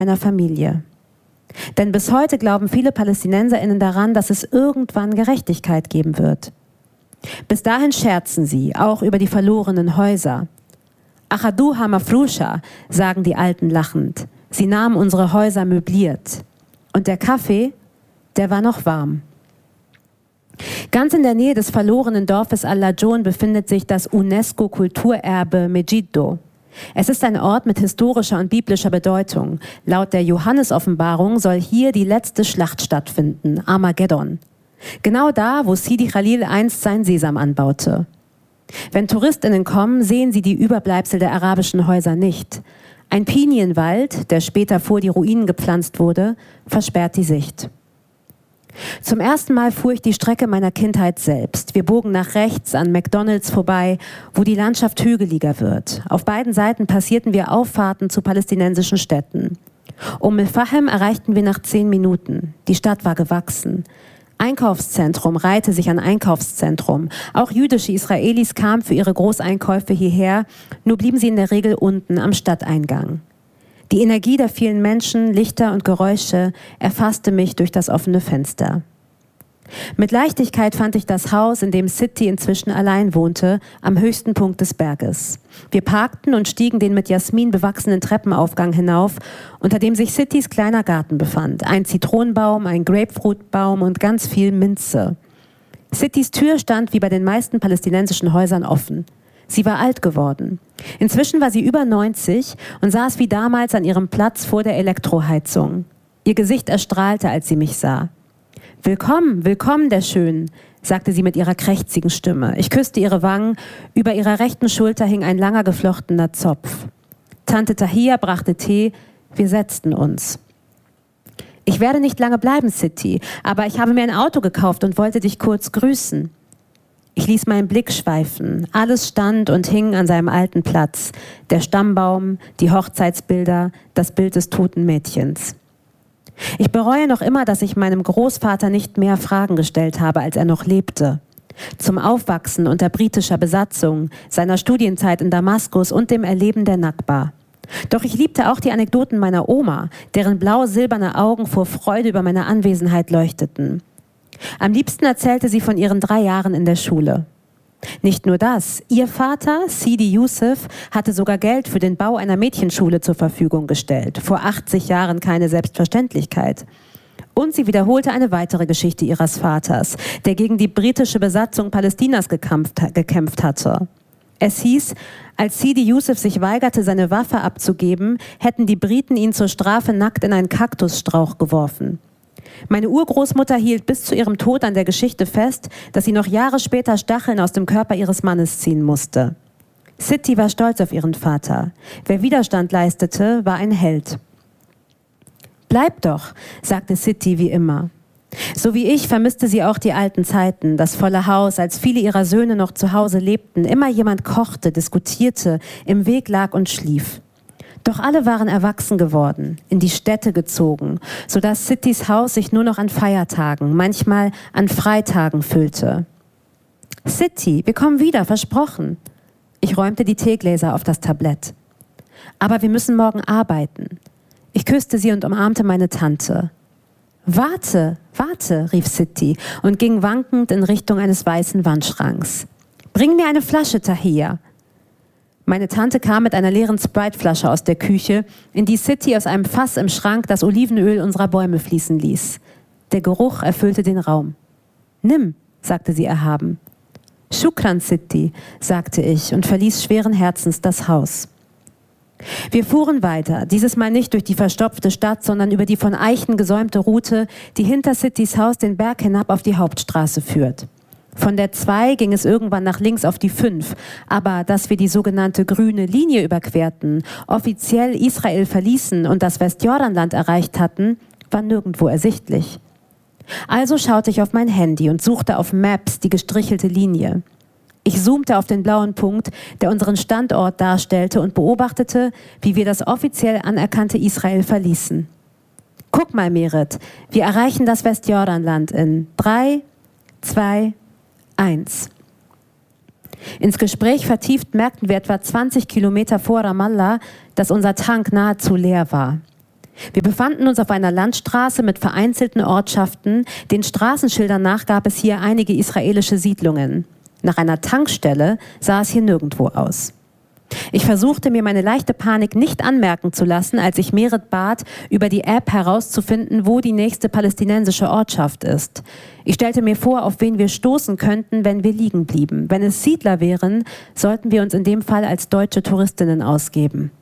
meiner Familie. Denn bis heute glauben viele PalästinenserInnen daran, dass es irgendwann Gerechtigkeit geben wird. Bis dahin scherzen sie, auch über die verlorenen Häuser. Achaduha Mafrusha, sagen die Alten lachend. Sie nahmen unsere Häuser möbliert. Und der Kaffee, der war noch warm. Ganz in der Nähe des verlorenen Dorfes Al-Lajon befindet sich das UNESCO-Kulturerbe Megiddo. Es ist ein Ort mit historischer und biblischer Bedeutung. Laut der Johannes-Offenbarung soll hier die letzte Schlacht stattfinden, Armageddon. Genau da, wo Sidi Khalil einst sein Sesam anbaute. Wenn TouristInnen kommen, sehen sie die Überbleibsel der arabischen Häuser nicht. Ein Pinienwald, der später vor die Ruinen gepflanzt wurde, versperrt die Sicht. Zum ersten Mal fuhr ich die Strecke meiner Kindheit selbst. Wir bogen nach rechts an McDonald's vorbei, wo die Landschaft hügeliger wird. Auf beiden Seiten passierten wir Auffahrten zu palästinensischen Städten. El-Fahem erreichten wir nach 10 Minuten. Die Stadt war gewachsen. Einkaufszentrum reihte sich an Einkaufszentrum. Auch jüdische Israelis kamen für ihre Großeinkäufe hierher, nur blieben sie in der Regel unten am Stadteingang. Die Energie der vielen Menschen, Lichter und Geräusche erfasste mich durch das offene Fenster. Mit Leichtigkeit fand ich das Haus, in dem Siti inzwischen allein wohnte, am höchsten Punkt des Berges. Wir parkten und stiegen den mit Jasmin bewachsenen Treppenaufgang hinauf, unter dem sich Sitis kleiner Garten befand. Ein Zitronenbaum, ein Grapefruitbaum und ganz viel Minze. Sitis Tür stand wie bei den meisten palästinensischen Häusern offen. Sie war alt geworden. Inzwischen war sie über 90 und saß wie damals an ihrem Platz vor der Elektroheizung. Ihr Gesicht erstrahlte, als sie mich sah. »Willkommen, willkommen, der Schönen«, sagte sie mit ihrer krächzigen Stimme. Ich küsste ihre Wangen, über ihrer rechten Schulter hing ein langer geflochtener Zopf. Tante Tahia brachte Tee, wir setzten uns. »Ich werde nicht lange bleiben, Siti, aber ich habe mir ein Auto gekauft und wollte dich kurz grüßen.« Ich ließ meinen Blick schweifen. Alles stand und hing an seinem alten Platz. Der Stammbaum, die Hochzeitsbilder, das Bild des toten Mädchens. Ich bereue noch immer, dass ich meinem Großvater nicht mehr Fragen gestellt habe, als er noch lebte. Zum Aufwachsen unter britischer Besatzung, seiner Studienzeit in Damaskus und dem Erleben der Nakba. Doch ich liebte auch die Anekdoten meiner Oma, deren blau-silberne Augen vor Freude über meine Anwesenheit leuchteten. Am liebsten erzählte sie von ihren 3 Jahren in der Schule. Nicht nur das, ihr Vater, Sidi Yusuf, hatte sogar Geld für den Bau einer Mädchenschule zur Verfügung gestellt. Vor 80 Jahren keine Selbstverständlichkeit. Und sie wiederholte eine weitere Geschichte ihres Vaters, der gegen die britische Besatzung Palästinas gekämpft hatte. Es hieß, als Sidi Yusuf sich weigerte, seine Waffe abzugeben, hätten die Briten ihn zur Strafe nackt in einen Kaktusstrauch geworfen. Meine Urgroßmutter hielt bis zu ihrem Tod an der Geschichte fest, dass sie noch Jahre später Stacheln aus dem Körper ihres Mannes ziehen musste. Siti war stolz auf ihren Vater. Wer Widerstand leistete, war ein Held. »Bleib doch«, sagte Siti wie immer. So wie ich vermisste sie auch die alten Zeiten, das volle Haus, als viele ihrer Söhne noch zu Hause lebten, immer jemand kochte, diskutierte, im Weg lag und schlief. Doch alle waren erwachsen geworden, in die Städte gezogen, sodass Sitis Haus sich nur noch an Feiertagen, manchmal an Freitagen füllte. »Siti, wir kommen wieder, versprochen.« Ich räumte die Teegläser auf das Tablett. »Aber wir müssen morgen arbeiten.« Ich küsste sie und umarmte meine Tante. »Warte, warte«, rief Siti und ging wankend in Richtung eines weißen Wandschranks. »Bring mir eine Flasche, Tahia.« Meine Tante kam mit einer leeren Sprite-Flasche aus der Küche, in die Siti aus einem Fass im Schrank das Olivenöl unserer Bäume fließen ließ. Der Geruch erfüllte den Raum. »Nimm«, sagte sie erhaben. »Shukran, Siti«, sagte ich und verließ schweren Herzens das Haus. Wir fuhren weiter, dieses Mal nicht durch die verstopfte Stadt, sondern über die von Eichen gesäumte Route, die hinter Sitis Haus den Berg hinab auf die Hauptstraße führt. Von der 2 ging es irgendwann nach links auf die 5, aber dass wir die sogenannte grüne Linie überquerten, offiziell Israel verließen und das Westjordanland erreicht hatten, war nirgendwo ersichtlich. Also schaute ich auf mein Handy und suchte auf Maps die gestrichelte Linie. Ich zoomte auf den blauen Punkt, der unseren Standort darstellte und beobachtete, wie wir das offiziell anerkannte Israel verließen. Guck mal, Merit, wir erreichen das Westjordanland in 3, 2, 1. Ins Gespräch vertieft merkten wir etwa 20 Kilometer vor Ramallah, dass unser Tank nahezu leer war. Wir befanden uns auf einer Landstraße mit vereinzelten Ortschaften. Den Straßenschildern nach gab es hier einige israelische Siedlungen. Nach einer Tankstelle sah es hier nirgendwo aus. Ich versuchte mir meine leichte Panik nicht anmerken zu lassen, als ich Merit bat, über die App herauszufinden, wo die nächste palästinensische Ortschaft ist. Ich stellte mir vor, auf wen wir stoßen könnten, wenn wir liegen blieben. Wenn es Siedler wären, sollten wir uns in dem Fall als deutsche Touristinnen ausgeben.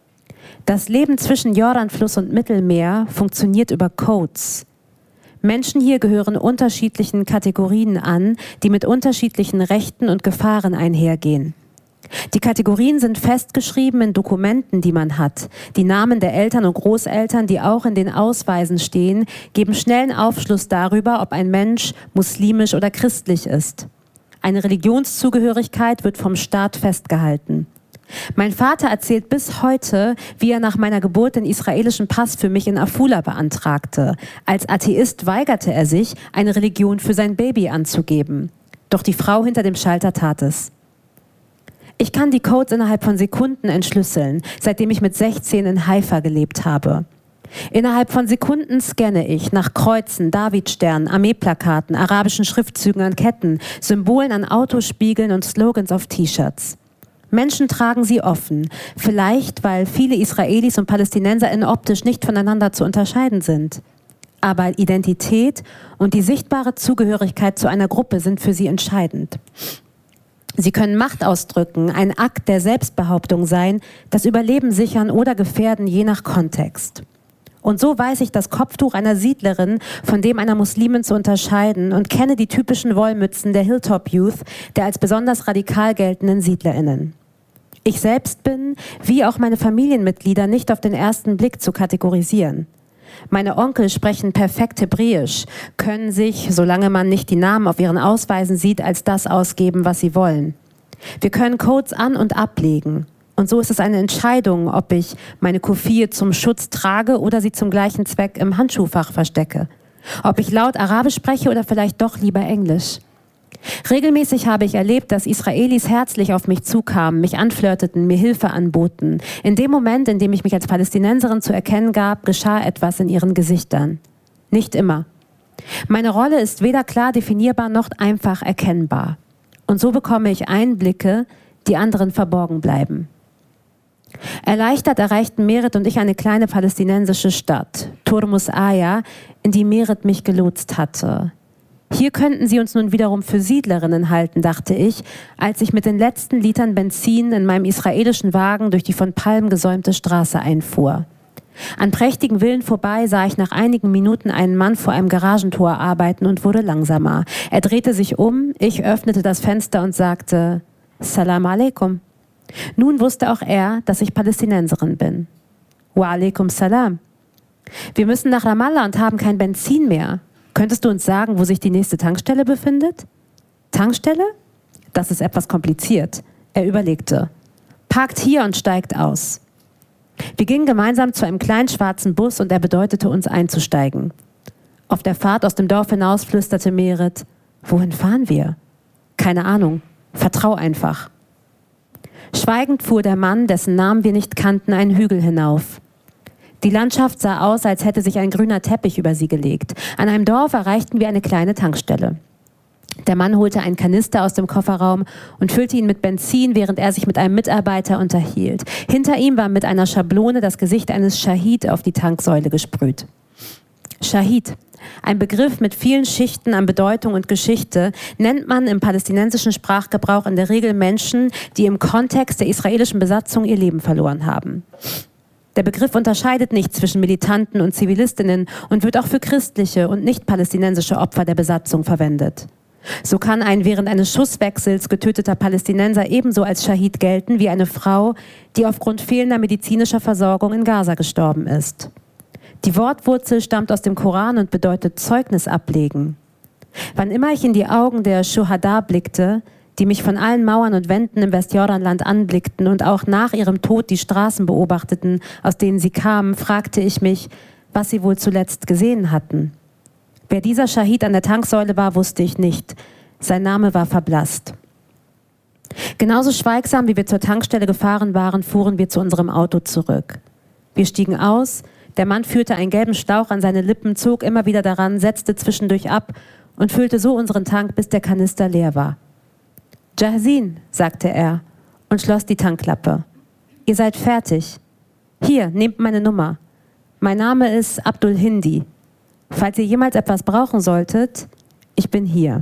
Das Leben zwischen Jordanfluss und Mittelmeer funktioniert über Codes. Menschen hier gehören unterschiedlichen Kategorien an, die mit unterschiedlichen Rechten und Gefahren einhergehen. Die Kategorien sind festgeschrieben in Dokumenten, die man hat. Die Namen der Eltern und Großeltern, die auch in den Ausweisen stehen, geben schnellen Aufschluss darüber, ob ein Mensch muslimisch oder christlich ist. Eine Religionszugehörigkeit wird vom Staat festgehalten. Mein Vater erzählt bis heute, wie er nach meiner Geburt den israelischen Pass für mich in Afula beantragte. Als Atheist weigerte er sich, eine Religion für sein Baby anzugeben. Doch die Frau hinter dem Schalter tat es. Ich kann die Codes innerhalb von Sekunden entschlüsseln, seitdem ich mit 16 in Haifa gelebt habe. Innerhalb von Sekunden scanne ich nach Kreuzen, Davidsternen, Armeeplakaten, arabischen Schriftzügen an Ketten, Symbolen an Autospiegeln und Slogans auf T-Shirts. Menschen tragen sie offen, vielleicht weil viele Israelis und PalästinenserInnen optisch nicht voneinander zu unterscheiden sind. Aber Identität und die sichtbare Zugehörigkeit zu einer Gruppe sind für sie entscheidend. Sie können Macht ausdrücken, ein Akt der Selbstbehauptung sein, das Überleben sichern oder gefährden, je nach Kontext. Und so weiß ich das Kopftuch einer Siedlerin von dem einer Muslimin zu unterscheiden und kenne die typischen Wollmützen der Hilltop Youth, der als besonders radikal geltenden SiedlerInnen. Ich selbst bin, wie auch meine Familienmitglieder, nicht auf den ersten Blick zu kategorisieren. Meine Onkel sprechen perfekt Hebräisch, können sich, solange man nicht die Namen auf ihren Ausweisen sieht, als das ausgeben, was sie wollen. Wir können Codes an- und ablegen. Und so ist es eine Entscheidung, ob ich meine Kufie zum Schutz trage oder sie zum gleichen Zweck im Handschuhfach verstecke. Ob ich laut Arabisch spreche oder vielleicht doch lieber Englisch. Regelmäßig habe ich erlebt, dass Israelis herzlich auf mich zukamen, mich anflirteten, mir Hilfe anboten. In dem Moment, in dem ich mich als Palästinenserin zu erkennen gab, geschah etwas in ihren Gesichtern. Nicht immer. Meine Rolle ist weder klar definierbar noch einfach erkennbar. Und so bekomme ich Einblicke, die anderen verborgen bleiben. Erleichtert erreichten Merit und ich eine kleine palästinensische Stadt, Turmus Aya, in die Merit mich gelotst hatte. Hier könnten sie uns nun wiederum für Siedlerinnen halten, dachte ich, als ich mit den letzten Litern Benzin in meinem israelischen Wagen durch die von Palmen gesäumte Straße einfuhr. An prächtigen Villen vorbei sah ich nach einigen Minuten einen Mann vor einem Garagentor arbeiten und wurde langsamer. Er drehte sich um, ich öffnete das Fenster und sagte, Salam alaikum. Nun wusste auch er, dass ich Palästinenserin bin. Wa alaikum salam. Wir müssen nach Ramallah und haben kein Benzin mehr. Könntest du uns sagen, wo sich die nächste Tankstelle befindet? Tankstelle? Das ist etwas kompliziert. Er überlegte. Parkt hier und steigt aus. Wir gingen gemeinsam zu einem kleinen schwarzen Bus und er bedeutete uns einzusteigen. Auf der Fahrt aus dem Dorf hinaus flüsterte Merit, wohin fahren wir? Keine Ahnung, vertrau einfach. Schweigend fuhr der Mann, dessen Namen wir nicht kannten, einen Hügel hinauf. Die Landschaft sah aus, als hätte sich ein grüner Teppich über sie gelegt. An einem Dorf erreichten wir eine kleine Tankstelle. Der Mann holte einen Kanister aus dem Kofferraum und füllte ihn mit Benzin, während er sich mit einem Mitarbeiter unterhielt. Hinter ihm war mit einer Schablone das Gesicht eines Schahid auf die Tanksäule gesprüht. Schahid, ein Begriff mit vielen Schichten an Bedeutung und Geschichte, nennt man im palästinensischen Sprachgebrauch in der Regel Menschen, die im Kontext der israelischen Besatzung ihr Leben verloren haben. Der Begriff unterscheidet nicht zwischen Militanten und Zivilistinnen und wird auch für christliche und nicht-palästinensische Opfer der Besatzung verwendet. So kann ein während eines Schusswechsels getöteter Palästinenser ebenso als Schahid gelten wie eine Frau, die aufgrund fehlender medizinischer Versorgung in Gaza gestorben ist. Die Wortwurzel stammt aus dem Koran und bedeutet Zeugnis ablegen. Wann immer ich in die Augen der Schuhada blickte, die mich von allen Mauern und Wänden im Westjordanland anblickten und auch nach ihrem Tod die Straßen beobachteten, aus denen sie kamen, fragte ich mich, was sie wohl zuletzt gesehen hatten. Wer dieser Schahid an der Tanksäule war, wusste ich nicht. Sein Name war verblasst. Genauso schweigsam, wie wir zur Tankstelle gefahren waren, fuhren wir zu unserem Auto zurück. Wir stiegen aus, Der Mann führte einen gelben Schlauch an seine Lippen, zog immer wieder daran, setzte zwischendurch ab und füllte so unseren Tank, bis der Kanister leer war. »Jahzin«, sagte er und schloss die Tankklappe. »Ihr seid fertig. Hier, nehmt meine Nummer. Mein Name ist Abdul Hindi. Falls ihr jemals etwas brauchen solltet, ich bin hier.«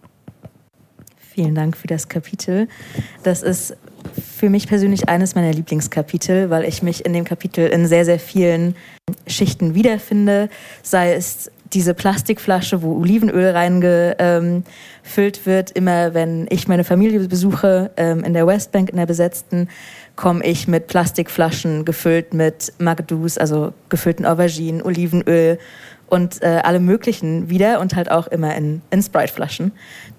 Vielen Dank für das Kapitel. Das ist für mich persönlich eines meiner Lieblingskapitel, weil ich mich in dem Kapitel in sehr, sehr vielen Schichten wiederfinde. Sei es diese Plastikflasche, wo Olivenöl reingefüllt wird. Immer wenn ich meine Familie besuche, in der Westbank, in der Besetzten, komme ich mit Plastikflaschen gefüllt mit Magdous, also gefüllten Auberginen, Olivenöl und allem Möglichen wieder und halt auch immer in Sprite-Flaschen.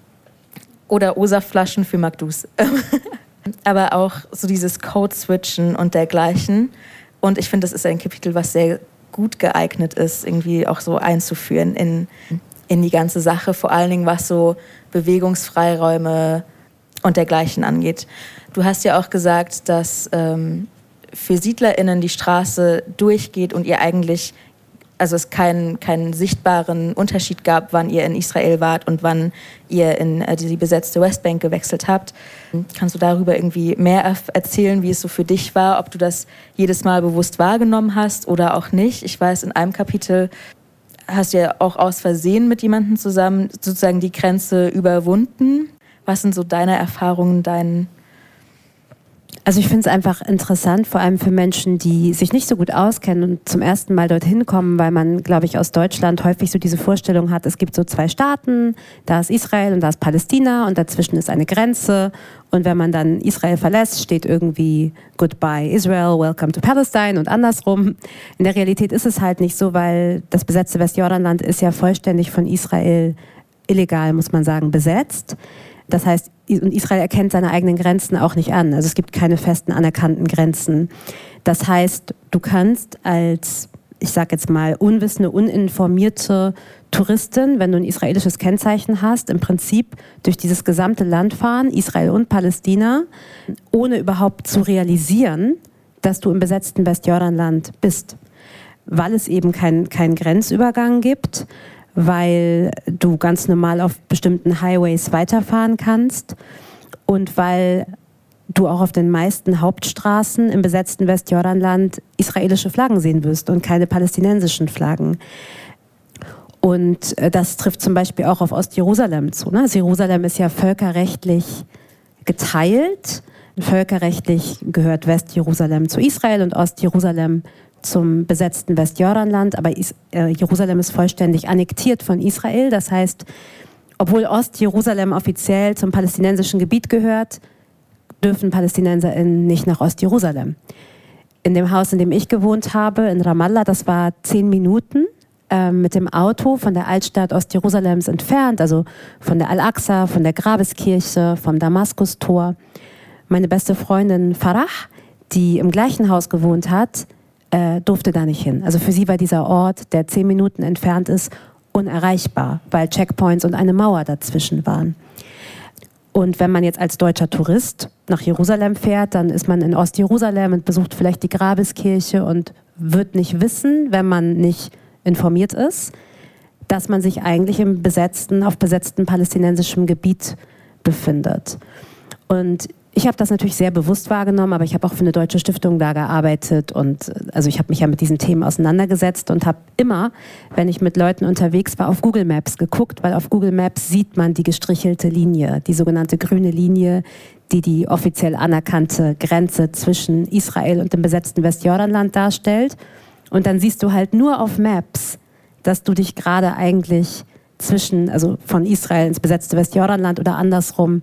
Oder O-Saft-Flaschen für Magdous. Aber auch so dieses Code-Switchen und dergleichen. Und ich finde, das ist ein Kapitel, was sehr gut geeignet ist, irgendwie auch so einzuführen in die ganze Sache. Vor allen Dingen, was so Bewegungsfreiräume und dergleichen angeht. Du hast ja auch gesagt, dass für SiedlerInnen die Straße durchgeht und ihr eigentlich, also es keinen sichtbaren Unterschied gab, wann ihr in Israel wart und wann ihr in die besetzte Westbank gewechselt habt. Kannst du darüber irgendwie mehr erzählen, wie es so für dich war, ob du das jedes Mal bewusst wahrgenommen hast oder auch nicht? Ich weiß, in einem Kapitel hast du ja auch aus Versehen mit jemandem zusammen sozusagen die Grenze überwunden. Was sind so deine Erfahrungen, Also ich finde es einfach interessant, vor allem für Menschen, die sich nicht so gut auskennen und zum ersten Mal dorthin kommen, weil man, glaube ich, aus Deutschland häufig so diese Vorstellung hat, es gibt so zwei Staaten, da ist Israel und da ist Palästina und dazwischen ist eine Grenze und wenn man dann Israel verlässt, steht irgendwie Goodbye Israel, Welcome to Palestine und andersrum. In der Realität ist es halt nicht so, weil das besetzte Westjordanland ist ja vollständig von Israel illegal, muss man sagen, besetzt. Das heißt, Israel erkennt seine eigenen Grenzen auch nicht an. Also es gibt keine festen anerkannten Grenzen. Das heißt, du kannst als, ich sage jetzt mal, unwissende, uninformierte Touristin, wenn du ein israelisches Kennzeichen hast, im Prinzip durch dieses gesamte Land fahren, Israel und Palästina, ohne überhaupt zu realisieren, dass du im besetzten Westjordanland bist. Weil es eben keinen Grenzübergang gibt, weil du ganz normal auf bestimmten Highways weiterfahren kannst und weil du auch auf den meisten Hauptstraßen im besetzten Westjordanland israelische Flaggen sehen wirst und keine palästinensischen Flaggen. Und das trifft zum Beispiel auch auf Ostjerusalem zu. Ne? Also Jerusalem ist ja völkerrechtlich geteilt. Völkerrechtlich gehört Westjerusalem zu Israel und Ostjerusalem zum besetzten Westjordanland, aber Jerusalem ist vollständig annektiert von Israel. Das heißt, obwohl Ostjerusalem offiziell zum palästinensischen Gebiet gehört, dürfen PalästinenserInnen nicht nach Ostjerusalem. In dem Haus, in dem ich gewohnt habe, in Ramallah, das war 10 Minuten mit dem Auto von der Altstadt Ostjerusalems entfernt, also von der Al-Aqsa, von der Grabeskirche, vom Damaskustor. Meine beste Freundin Farah, die im gleichen Haus gewohnt hat, durfte da nicht hin. Also für sie war dieser Ort, der 10 Minuten entfernt ist, unerreichbar, weil Checkpoints und eine Mauer dazwischen waren. Und wenn man jetzt als deutscher Tourist nach Jerusalem fährt, dann ist man in Ostjerusalem und besucht vielleicht die Grabeskirche und wird nicht wissen, wenn man nicht informiert ist, dass man sich eigentlich auf besetztem palästinensischem Gebiet befindet. Und ich habe das natürlich sehr bewusst wahrgenommen, aber ich habe auch für eine deutsche Stiftung da gearbeitet und also ich habe mich ja mit diesen Themen auseinandergesetzt und habe immer, wenn ich mit Leuten unterwegs war, auf Google Maps geguckt, weil auf Google Maps sieht man die gestrichelte Linie, die sogenannte grüne Linie, die offiziell anerkannte Grenze zwischen Israel und dem besetzten Westjordanland darstellt. Und dann siehst du halt nur auf Maps, dass du dich gerade eigentlich also von Israel ins besetzte Westjordanland oder andersrum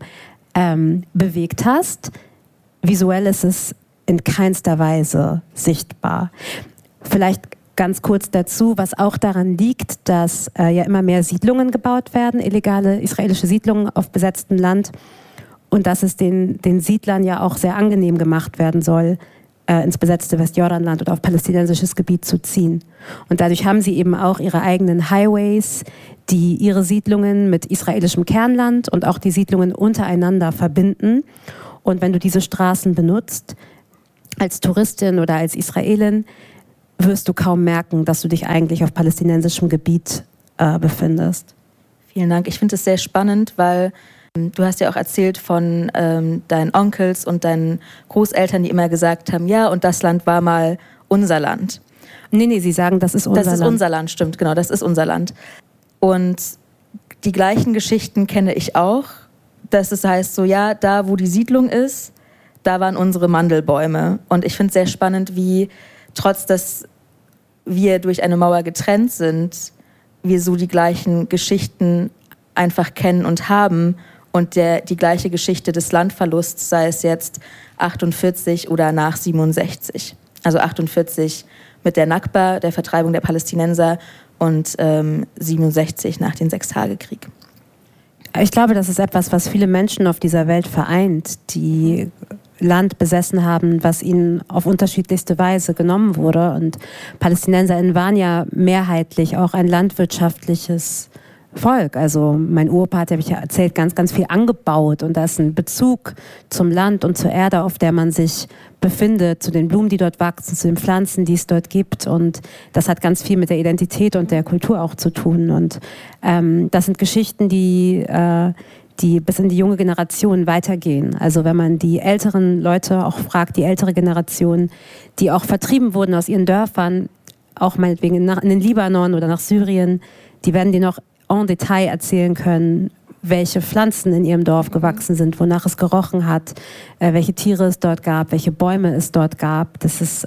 bewegt hast. Visuell ist es in keinster Weise sichtbar. Vielleicht ganz kurz dazu, was auch daran liegt, dass ja immer mehr Siedlungen gebaut werden, illegale israelische Siedlungen auf besetztem Land und dass es den Siedlern ja auch sehr angenehm gemacht werden soll, ins besetzte Westjordanland oder auf palästinensisches Gebiet zu ziehen. Und dadurch haben sie eben auch ihre eigenen Highways, die ihre Siedlungen mit israelischem Kernland und auch die Siedlungen untereinander verbinden. Und wenn du diese Straßen benutzt, als Touristin oder als Israelin, wirst du kaum merken, dass du dich eigentlich auf palästinensischem Gebiet befindest. Vielen Dank. Ich finde es sehr spannend, weil du hast ja auch erzählt von deinen Onkels und deinen Großeltern, die immer gesagt haben, ja, und das Land war mal unser Land. Nee, sie sagen, das ist unser Land. Das ist unser Land, stimmt, genau, das ist unser Land. Und die gleichen Geschichten kenne ich auch, dass es heißt so, ja, da wo die Siedlung ist, da waren unsere Mandelbäume. Und ich finde es sehr spannend, wie trotz dass wir durch eine Mauer getrennt sind, wir so die gleichen Geschichten einfach kennen und haben und die gleiche Geschichte des Landverlusts, sei es jetzt 48 oder nach 67. Also 48 mit der Nakba, der Vertreibung der Palästinenser, und 67 nach dem Sechstagekrieg. Ich glaube, das ist etwas, was viele Menschen auf dieser Welt vereint, die Land besessen haben, was ihnen auf unterschiedlichste Weise genommen wurde. Und PalästinenserInnen waren ja mehrheitlich auch ein landwirtschaftliches Volk. Also mein Opa hat, habe ich ja erzählt, ganz, ganz viel angebaut. Und da ist ein Bezug zum Land und zur Erde, auf der man sich befindet, zu den Blumen, die dort wachsen, zu den Pflanzen, die es dort gibt. Und das hat ganz viel mit der Identität und der Kultur auch zu tun. Und das sind Geschichten, die bis in die junge Generation weitergehen. Also wenn man die älteren Leute auch fragt, die ältere Generation, die auch vertrieben wurden aus ihren Dörfern, auch meinetwegen in den Libanon oder nach Syrien, die werden dir noch en Detail erzählen können, welche Pflanzen in ihrem Dorf gewachsen sind, wonach es gerochen hat, welche Tiere es dort gab, welche Bäume es dort gab. Das ist,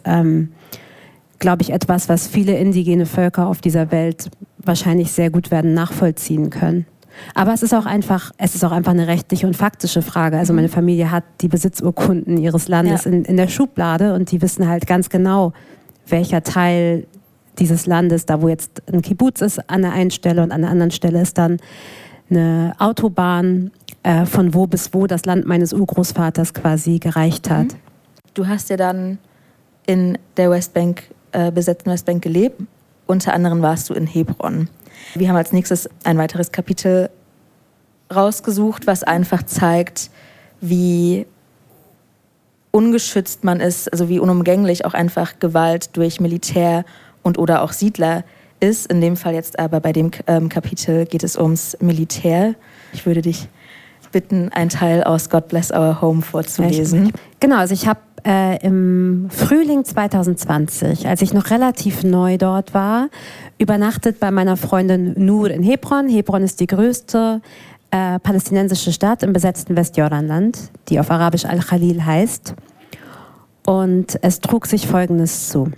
glaube ich, etwas, was viele indigene Völker auf dieser Welt wahrscheinlich sehr gut werden nachvollziehen können. Aber es ist auch einfach eine rechtliche und faktische Frage. Also meine Familie hat die Besitzurkunden ihres Landes in der Schublade und die wissen halt ganz genau, welcher Teil dieses Landes, da wo jetzt ein Kibbutz ist an der einen Stelle und an der anderen Stelle ist dann eine Autobahn, von wo bis wo das Land meines Urgroßvaters quasi gereicht hat. Du hast ja dann in der Westbank, besetzten Westbank gelebt. Unter anderem warst du in Hebron. Wir haben als nächstes ein weiteres Kapitel rausgesucht, was einfach zeigt, wie ungeschützt man ist, also wie unumgänglich auch einfach Gewalt durch Militär und oder auch Siedler ist. In dem Fall jetzt aber bei dem Kapitel geht es ums Militär. Ich würde dich bitten, einen Teil aus God Bless Our Home vorzulesen. Genau, also ich habe im Frühling 2020, als ich noch relativ neu dort war, übernachtet bei meiner Freundin Nur in Hebron. Hebron ist die größte palästinensische Stadt im besetzten Westjordanland, die auf Arabisch Al-Khalil heißt. Und es trug sich Folgendes zu.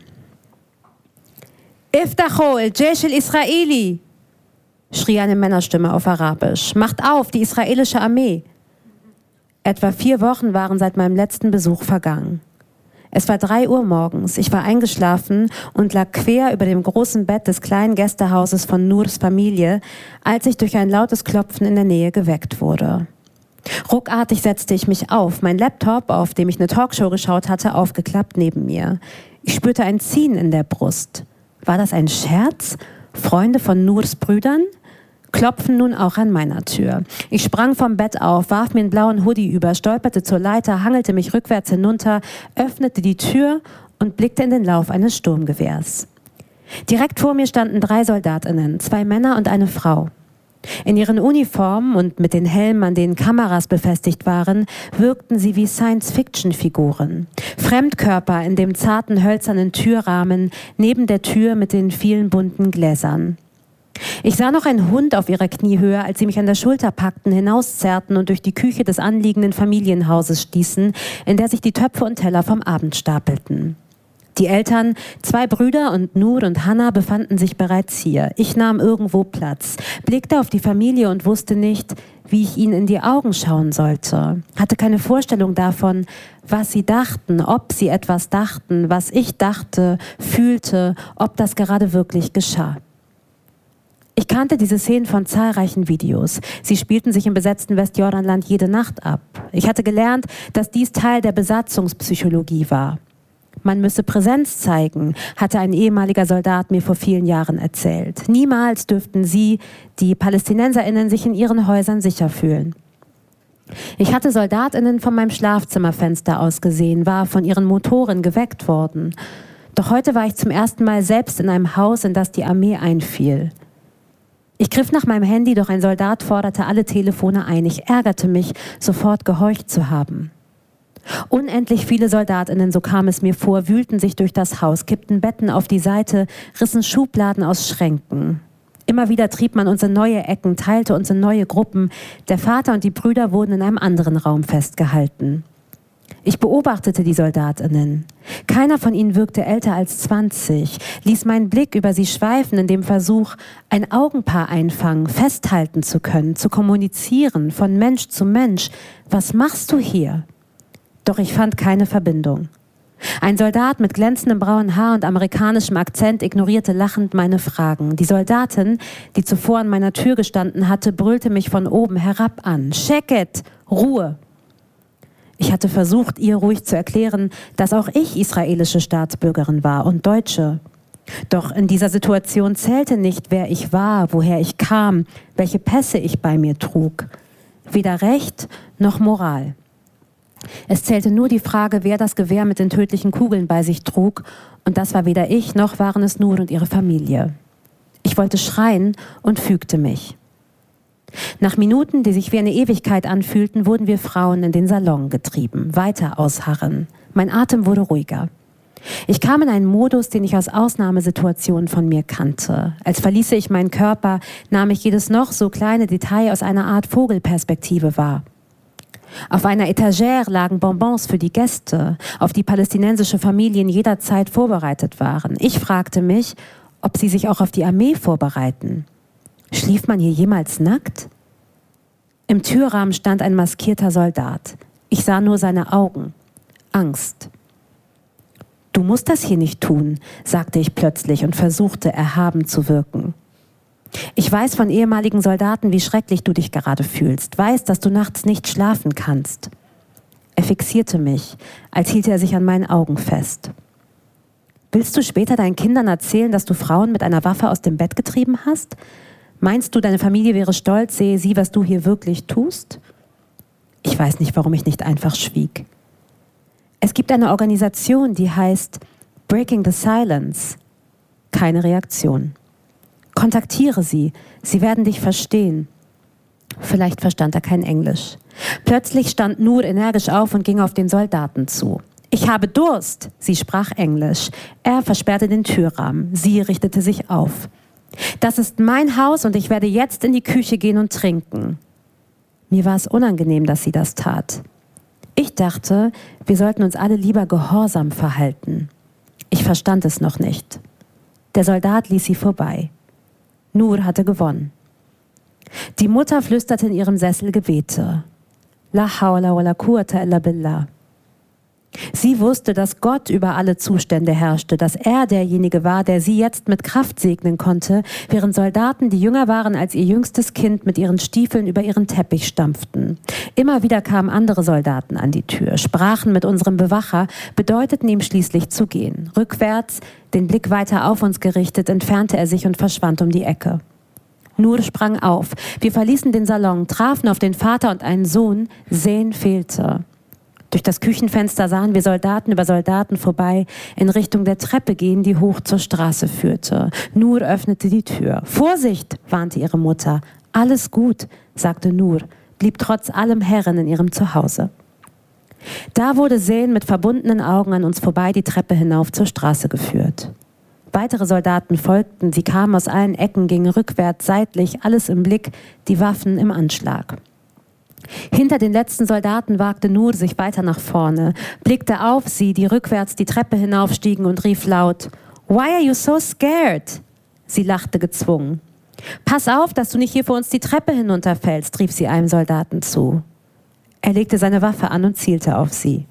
Iftacho el-Jaysh al-Israeli, schrie eine Männerstimme auf Arabisch. Macht auf, die israelische Armee. Etwa 4 Wochen waren seit meinem letzten Besuch vergangen. Es war 3 Uhr morgens. Ich war eingeschlafen und lag quer über dem großen Bett des kleinen Gästehauses von Nurs Familie, als ich durch ein lautes Klopfen in der Nähe geweckt wurde. Ruckartig setzte ich mich auf, mein Laptop, auf dem ich eine Talkshow geschaut hatte, aufgeklappt neben mir. Ich spürte ein Ziehen in der Brust. War das ein Scherz? Freunde von Nurs Brüdern? Klopfen nun auch an meiner Tür. Ich sprang vom Bett auf, warf mir einen blauen Hoodie über, stolperte zur Leiter, hangelte mich rückwärts hinunter, öffnete die Tür und blickte in den Lauf eines Sturmgewehrs. Direkt vor mir standen 3 SoldatInnen, 2 Männer und eine Frau. In ihren Uniformen und mit den Helmen, an denen Kameras befestigt waren, wirkten sie wie Science-Fiction-Figuren. Fremdkörper in dem zarten, hölzernen Türrahmen, neben der Tür mit den vielen bunten Gläsern. Ich sah noch einen Hund auf ihrer Kniehöhe, als sie mich an der Schulter packten, hinauszerrten und durch die Küche des anliegenden Familienhauses stießen, in der sich die Töpfe und Teller vom Abend stapelten. Die Eltern, 2 Brüder und Nur und Hannah befanden sich bereits hier. Ich nahm irgendwo Platz, blickte auf die Familie und wusste nicht, wie ich ihnen in die Augen schauen sollte. Hatte keine Vorstellung davon, was sie dachten, ob sie etwas dachten, was ich dachte, fühlte, ob das gerade wirklich geschah. Ich kannte diese Szenen von zahlreichen Videos. Sie spielten sich im besetzten Westjordanland jede Nacht ab. Ich hatte gelernt, dass dies Teil der Besatzungspsychologie war. Man müsse Präsenz zeigen, hatte ein ehemaliger Soldat mir vor vielen Jahren erzählt. Niemals dürften sie, die PalästinenserInnen, sich in ihren Häusern sicher fühlen. Ich hatte SoldatInnen von meinem Schlafzimmerfenster aus gesehen, war von ihren Motoren geweckt worden. Doch heute war ich zum ersten Mal selbst in einem Haus, in das die Armee einfiel. Ich griff nach meinem Handy, doch ein Soldat forderte alle Telefone ein. Ich ärgerte mich, sofort gehorcht zu haben. Unendlich viele SoldatInnen, so kam es mir vor, wühlten sich durch das Haus, kippten Betten auf die Seite, rissen Schubladen aus Schränken. Immer wieder trieb man uns in neue Ecken, teilte uns in neue Gruppen. Der Vater und die Brüder wurden in einem anderen Raum festgehalten. Ich beobachtete die SoldatInnen. Keiner von ihnen wirkte älter als 20, ließ meinen Blick über sie schweifen in dem Versuch, ein Augenpaar einfangen, festhalten zu können, zu kommunizieren, von Mensch zu Mensch. Was machst du hier? Doch ich fand keine Verbindung. Ein Soldat mit glänzendem braunen Haar und amerikanischem Akzent ignorierte lachend meine Fragen. Die Soldatin, die zuvor an meiner Tür gestanden hatte, brüllte mich von oben herab an. Sheket, Ruhe! Ich hatte versucht, ihr ruhig zu erklären, dass auch ich israelische Staatsbürgerin war und Deutsche. Doch in dieser Situation zählte nicht, wer ich war, woher ich kam, welche Pässe ich bei mir trug. Weder Recht noch Moral. Es zählte nur die Frage, wer das Gewehr mit den tödlichen Kugeln bei sich trug, und das war weder ich, noch waren es Nur und ihre Familie. Ich wollte schreien und fügte mich. Nach Minuten, die sich wie eine Ewigkeit anfühlten, wurden wir Frauen in den Salon getrieben, weiter ausharren. Mein Atem wurde ruhiger. Ich kam in einen Modus, den ich aus Ausnahmesituationen von mir kannte. Als verließe ich meinen Körper, nahm ich jedes noch so kleine Detail aus einer Art Vogelperspektive wahr. Auf einer Etagere lagen Bonbons für die Gäste, auf die palästinensische Familien jederzeit vorbereitet waren. Ich fragte mich, ob sie sich auch auf die Armee vorbereiten. Schlief man hier jemals nackt? Im Türrahmen stand ein maskierter Soldat. Ich sah nur seine Augen. Angst. Du musst das hier nicht tun, sagte ich plötzlich und versuchte, erhaben zu wirken. Ich weiß von ehemaligen Soldaten, wie schrecklich du dich gerade fühlst. Weiß, dass du nachts nicht schlafen kannst. Er fixierte mich, als hielte er sich an meinen Augen fest. Willst du später deinen Kindern erzählen, dass du Frauen mit einer Waffe aus dem Bett getrieben hast? Meinst du, deine Familie wäre stolz, sehe sie, was du hier wirklich tust? Ich weiß nicht, warum ich nicht einfach schwieg. Es gibt eine Organisation, die heißt Breaking the Silence. Keine Reaktion. Kontaktiere sie, sie werden dich verstehen. Vielleicht verstand er kein Englisch. Plötzlich stand Nur energisch auf und ging auf den Soldaten zu. Ich habe Durst, sie sprach Englisch. Er versperrte den Türrahmen, sie richtete sich auf. Das ist mein Haus und ich werde jetzt in die Küche gehen und trinken. Mir war es unangenehm, dass sie das tat. Ich dachte, wir sollten uns alle lieber gehorsam verhalten. Ich verstand es noch nicht. Der Soldat ließ sie vorbei. Nur hatte gewonnen. Die Mutter flüsterte in ihrem Sessel Gebete. La hawla wa la quwwata illa billah. Sie wusste, dass Gott über alle Zustände herrschte, dass er derjenige war, der sie jetzt mit Kraft segnen konnte, während Soldaten, die jünger waren als ihr jüngstes Kind, mit ihren Stiefeln über ihren Teppich stampften. Immer wieder kamen andere Soldaten an die Tür, sprachen mit unserem Bewacher, bedeuteten ihm schließlich zu gehen. Rückwärts, den Blick weiter auf uns gerichtet, entfernte er sich und verschwand um die Ecke. Nur sprang auf. Wir verließen den Salon, trafen auf den Vater und einen Sohn. Sehen fehlte. Durch das Küchenfenster sahen wir Soldaten über Soldaten vorbei, in Richtung der Treppe gehen, die hoch zur Straße führte. Nur öffnete die Tür. Vorsicht, warnte ihre Mutter. Alles gut, sagte Nur, blieb trotz allem Herrin in ihrem Zuhause. Da wurde Zayn mit verbundenen Augen an uns vorbei die Treppe hinauf zur Straße geführt. Weitere Soldaten folgten, sie kamen aus allen Ecken, gingen rückwärts, seitlich, alles im Blick, die Waffen im Anschlag. Hinter den letzten Soldaten wagte Nur sich weiter nach vorne, blickte auf sie, die rückwärts die Treppe hinaufstiegen und rief laut, "Why are you so scared?" Sie lachte gezwungen. "Pass auf, dass du nicht hier vor uns die Treppe hinunterfällst", rief sie einem Soldaten zu. Er legte seine Waffe an und zielte auf sie.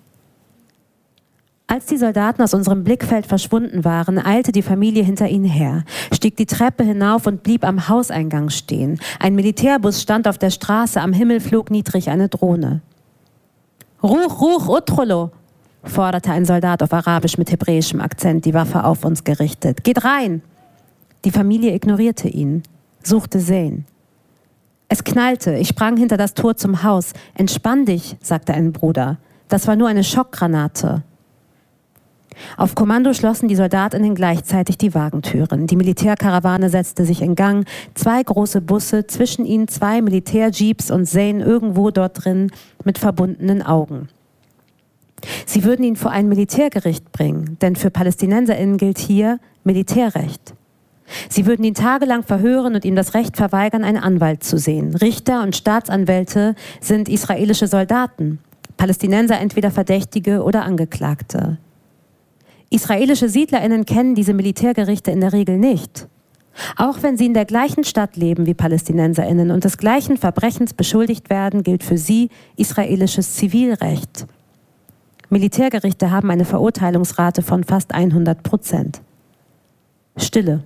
Als die Soldaten aus unserem Blickfeld verschwunden waren, eilte die Familie hinter ihnen her, stieg die Treppe hinauf und blieb am Hauseingang stehen. Ein Militärbus stand auf der Straße, am Himmel flog niedrig eine Drohne. "Ruch, ruch, utrolo", forderte ein Soldat auf Arabisch mit hebräischem Akzent, die Waffe auf uns gerichtet. "Geht rein!" Die Familie ignorierte ihn, suchte Zayn. Es knallte, ich sprang hinter das Tor zum Haus. "Entspann dich", sagte ein Bruder. "Das war nur eine Schockgranate." Auf Kommando schlossen die Soldatinnen gleichzeitig die Wagentüren. Die Militärkarawane setzte sich in Gang, 2 große Busse, zwischen ihnen 2 Militärjeeps und Zane irgendwo dort drin mit verbundenen Augen. Sie würden ihn vor ein Militärgericht bringen, denn für PalästinenserInnen gilt hier Militärrecht. Sie würden ihn tagelang verhören und ihm das Recht verweigern, einen Anwalt zu sehen. Richter und Staatsanwälte sind israelische Soldaten, Palästinenser entweder Verdächtige oder Angeklagte. Israelische SiedlerInnen kennen diese Militärgerichte in der Regel nicht. Auch wenn sie in der gleichen Stadt leben wie PalästinenserInnen und des gleichen Verbrechens beschuldigt werden, gilt für sie israelisches Zivilrecht. Militärgerichte haben eine Verurteilungsrate von fast 100%. Stille.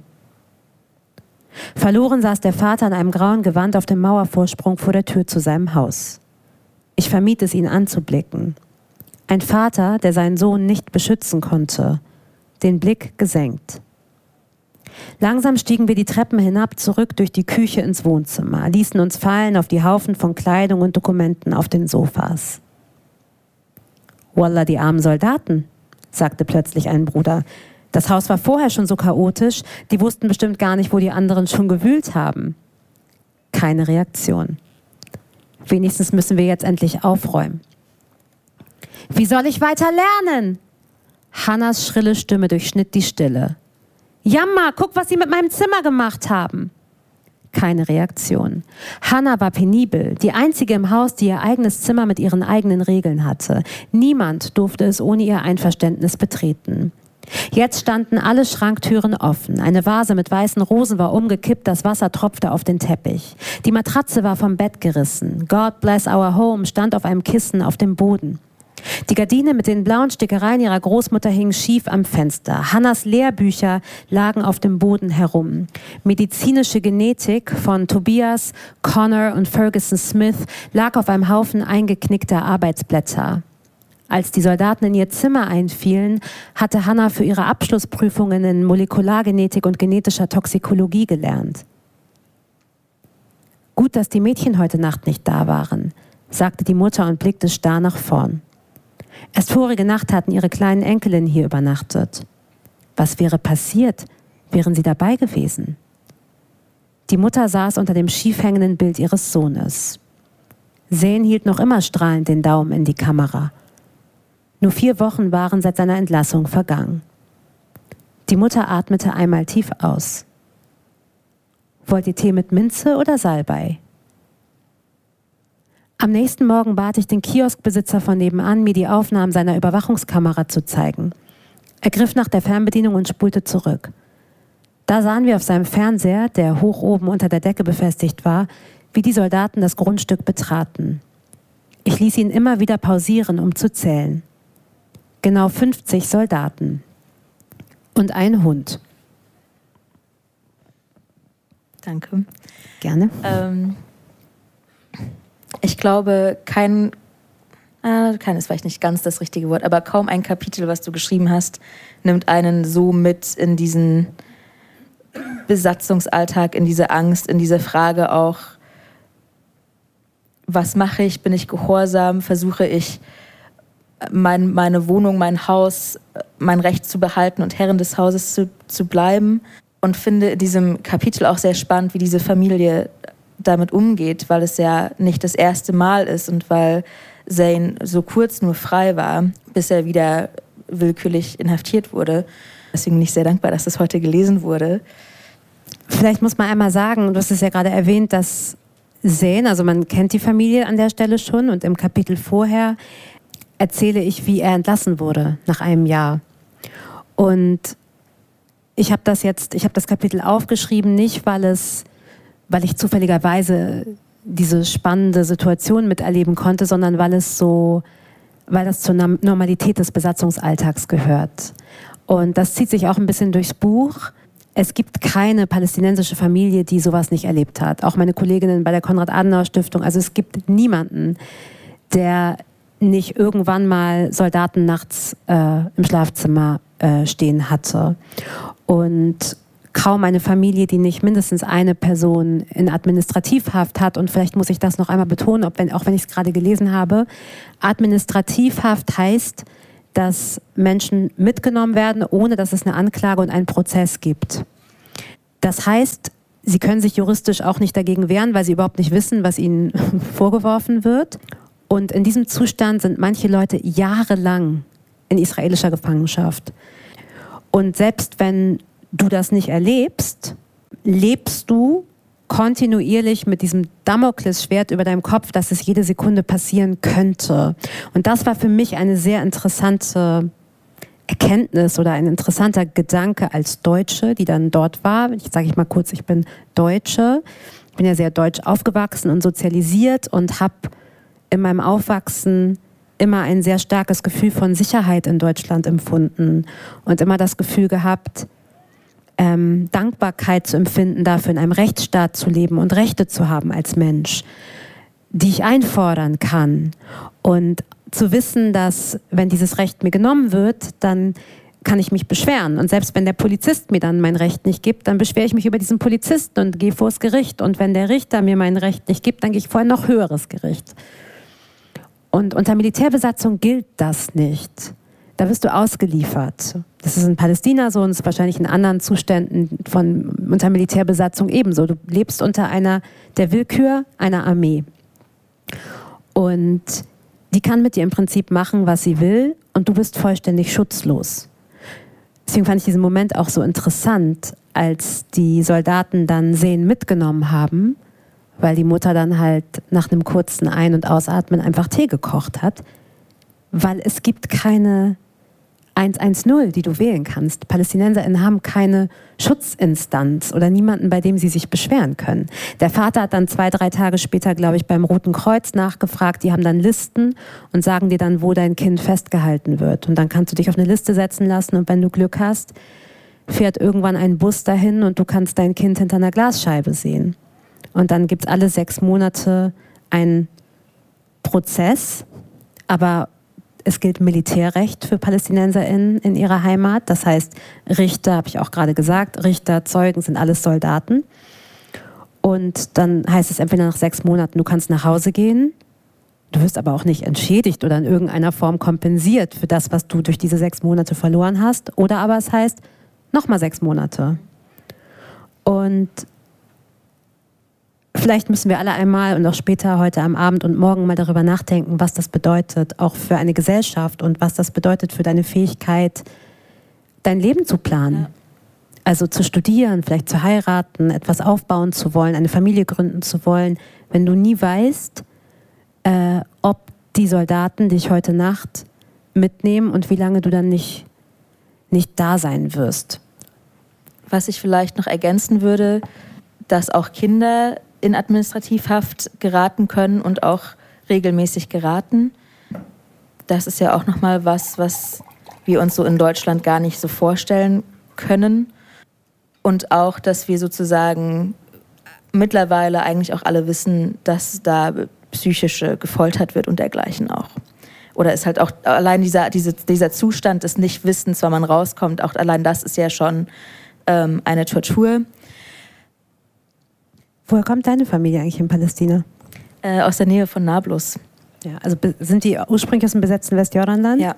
Verloren saß der Vater in einem grauen Gewand auf dem Mauervorsprung vor der Tür zu seinem Haus. Ich vermied es, ihn anzublicken. Ein Vater, der seinen Sohn nicht beschützen konnte, den Blick gesenkt. Langsam stiegen wir die Treppen hinab, zurück durch die Küche ins Wohnzimmer, ließen uns fallen auf die Haufen von Kleidung und Dokumenten auf den Sofas. Wallah, die armen Soldaten, sagte plötzlich ein Bruder. Das Haus war vorher schon so chaotisch, die wussten bestimmt gar nicht, wo die anderen schon gewühlt haben. Keine Reaktion. Wenigstens müssen wir jetzt endlich aufräumen. Wie soll ich weiter lernen? Hannas schrille Stimme durchschnitt die Stille. Jamma, guck, was sie mit meinem Zimmer gemacht haben. Keine Reaktion. Hanna war penibel, die einzige im Haus, die ihr eigenes Zimmer mit ihren eigenen Regeln hatte. Niemand durfte es ohne ihr Einverständnis betreten. Jetzt standen alle Schranktüren offen. Eine Vase mit weißen Rosen war umgekippt, das Wasser tropfte auf den Teppich. Die Matratze war vom Bett gerissen. God bless our home stand auf einem Kissen auf dem Boden. Die Gardine mit den blauen Stickereien ihrer Großmutter hing schief am Fenster. Hannas Lehrbücher lagen auf dem Boden herum. Medizinische Genetik von Tobias, Connor und Ferguson Smith lag auf einem Haufen eingeknickter Arbeitsblätter. Als die Soldaten in ihr Zimmer einfielen, hatte Hanna für ihre Abschlussprüfungen in Molekulargenetik und genetischer Toxikologie gelernt. Gut, dass die Mädchen heute Nacht nicht da waren, sagte die Mutter und blickte starr nach vorn. Erst vorige Nacht hatten ihre kleinen Enkelinnen hier übernachtet. Was wäre passiert, wären sie dabei gewesen? Die Mutter saß unter dem schief hängenden Bild ihres Sohnes. Zane hielt noch immer strahlend den Daumen in die Kamera. Nur 4 Wochen waren seit seiner Entlassung vergangen. Die Mutter atmete einmal tief aus. Wollt ihr Tee mit Minze oder Salbei? Am nächsten Morgen bat ich den Kioskbesitzer von nebenan, mir die Aufnahmen seiner Überwachungskamera zu zeigen. Er griff nach der Fernbedienung und spulte zurück. Da sahen wir auf seinem Fernseher, der hoch oben unter der Decke befestigt war, wie die Soldaten das Grundstück betraten. Ich ließ ihn immer wieder pausieren, um zu zählen. Genau 50 Soldaten. Und ein Hund. Danke. Gerne. Ich glaube, kein ist vielleicht nicht ganz das richtige Wort, aber kaum ein Kapitel, was du geschrieben hast, nimmt einen so mit in diesen Besatzungsalltag, in diese Angst, in diese Frage auch, was mache ich, bin ich gehorsam, versuche ich meine Wohnung, mein Haus, mein Recht zu behalten und Herrin des Hauses zu bleiben, und finde in diesem Kapitel auch sehr spannend, wie diese Familie damit umgeht, weil es ja nicht das erste Mal ist und weil Zane so kurz nur frei war, bis er wieder willkürlich inhaftiert wurde. Deswegen bin ich sehr dankbar, dass das heute gelesen wurde. Vielleicht muss man einmal sagen, du hast es ja gerade erwähnt, dass Zane, also man kennt die Familie an der Stelle schon, und im Kapitel vorher erzähle ich, wie er entlassen wurde nach einem Jahr. Und ich habe das Kapitel aufgeschrieben, nicht weil ich zufälligerweise diese spannende Situation miterleben konnte, sondern weil das zur Normalität des Besatzungsalltags gehört. Und das zieht sich auch ein bisschen durchs Buch. Es gibt keine palästinensische Familie, die sowas nicht erlebt hat. Auch meine Kolleginnen bei der Konrad-Adenauer-Stiftung. Also es gibt niemanden, der nicht irgendwann mal Soldaten nachts im Schlafzimmer stehen hatte. Und kaum eine Familie, die nicht mindestens eine Person in Administrativhaft hat. Und vielleicht muss ich das noch einmal betonen, auch wenn ich es gerade gelesen habe. Administrativhaft heißt, dass Menschen mitgenommen werden, ohne dass es eine Anklage und einen Prozess gibt. Das heißt, sie können sich juristisch auch nicht dagegen wehren, weil sie überhaupt nicht wissen, was ihnen vorgeworfen wird. Und in diesem Zustand sind manche Leute jahrelang in israelischer Gefangenschaft. Und selbst wenn du das nicht erlebst, lebst du kontinuierlich mit diesem Damoklesschwert über deinem Kopf, dass es jede Sekunde passieren könnte. Und das war für mich eine sehr interessante Erkenntnis oder ein interessanter Gedanke als Deutsche, die dann dort war. Ich sage mal kurz, ich bin Deutsche. Ich bin ja sehr deutsch aufgewachsen und sozialisiert und habe in meinem Aufwachsen immer ein sehr starkes Gefühl von Sicherheit in Deutschland empfunden und immer das Gefühl gehabt, Dankbarkeit zu empfinden, dafür in einem Rechtsstaat zu leben und Rechte zu haben als Mensch, die ich einfordern kann. Und zu wissen, dass, wenn dieses Recht mir genommen wird, dann kann ich mich beschweren. Und selbst wenn der Polizist mir dann mein Recht nicht gibt, dann beschwere ich mich über diesen Polizisten und gehe vors Gericht. Und wenn der Richter mir mein Recht nicht gibt, dann gehe ich vor ein noch höheres Gericht. Und unter Militärbesatzung gilt das nicht. Da wirst du ausgeliefert. Das ist in Palästina so und es ist wahrscheinlich in anderen Zuständen unter Militärbesatzung ebenso. Du lebst unter der Willkür einer Armee. Und die kann mit dir im Prinzip machen, was sie will und du bist vollständig schutzlos. Deswegen fand ich diesen Moment auch so interessant, als die Soldaten dann Sehen mitgenommen haben, weil die Mutter dann halt nach einem kurzen Ein- und Ausatmen einfach Tee gekocht hat, weil es gibt keine 110, die du wählen kannst. PalästinenserInnen haben keine Schutzinstanz oder niemanden, bei dem sie sich beschweren können. Der Vater hat dann 2-3 Tage später, glaube ich, beim Roten Kreuz nachgefragt. Die haben dann Listen und sagen dir dann, wo dein Kind festgehalten wird. Und dann kannst du dich auf eine Liste setzen lassen und wenn du Glück hast, fährt irgendwann ein Bus dahin und du kannst dein Kind hinter einer Glasscheibe sehen. Und dann gibt es alle 6 Monate einen Prozess, aber es gilt Militärrecht für PalästinenserInnen in ihrer Heimat. Das heißt, Richter, habe ich auch gerade gesagt, Richter, Zeugen sind alles Soldaten. Und dann heißt es entweder nach 6 Monaten, du kannst nach Hause gehen, du wirst aber auch nicht entschädigt oder in irgendeiner Form kompensiert für das, was du durch diese 6 Monate verloren hast. Oder aber es heißt, nochmal 6 Monate. Und vielleicht müssen wir alle einmal und auch später heute am Abend und morgen mal darüber nachdenken, was das bedeutet, auch für eine Gesellschaft und was das bedeutet für deine Fähigkeit, dein Leben zu planen. Ja. Also zu studieren, vielleicht zu heiraten, etwas aufbauen zu wollen, eine Familie gründen zu wollen, wenn du nie weißt, ob die Soldaten dich heute Nacht mitnehmen und wie lange du dann nicht da sein wirst. Was ich vielleicht noch ergänzen würde, dass auch Kinder in Administrativhaft geraten können und auch regelmäßig geraten. Das ist ja auch nochmal was wir uns so in Deutschland gar nicht so vorstellen können. Und auch, dass wir sozusagen mittlerweile eigentlich auch alle wissen, dass da psychische gefoltert wird und dergleichen auch. Oder ist halt auch allein dieser Zustand des Nichtwissens, wann man rauskommt, auch allein das ist ja schon eine Tortur. Woher kommt deine Familie eigentlich in Palästina? Aus der Nähe von Nablus. Ja, also sind die ursprünglich aus dem besetzten Westjordanland? Ja.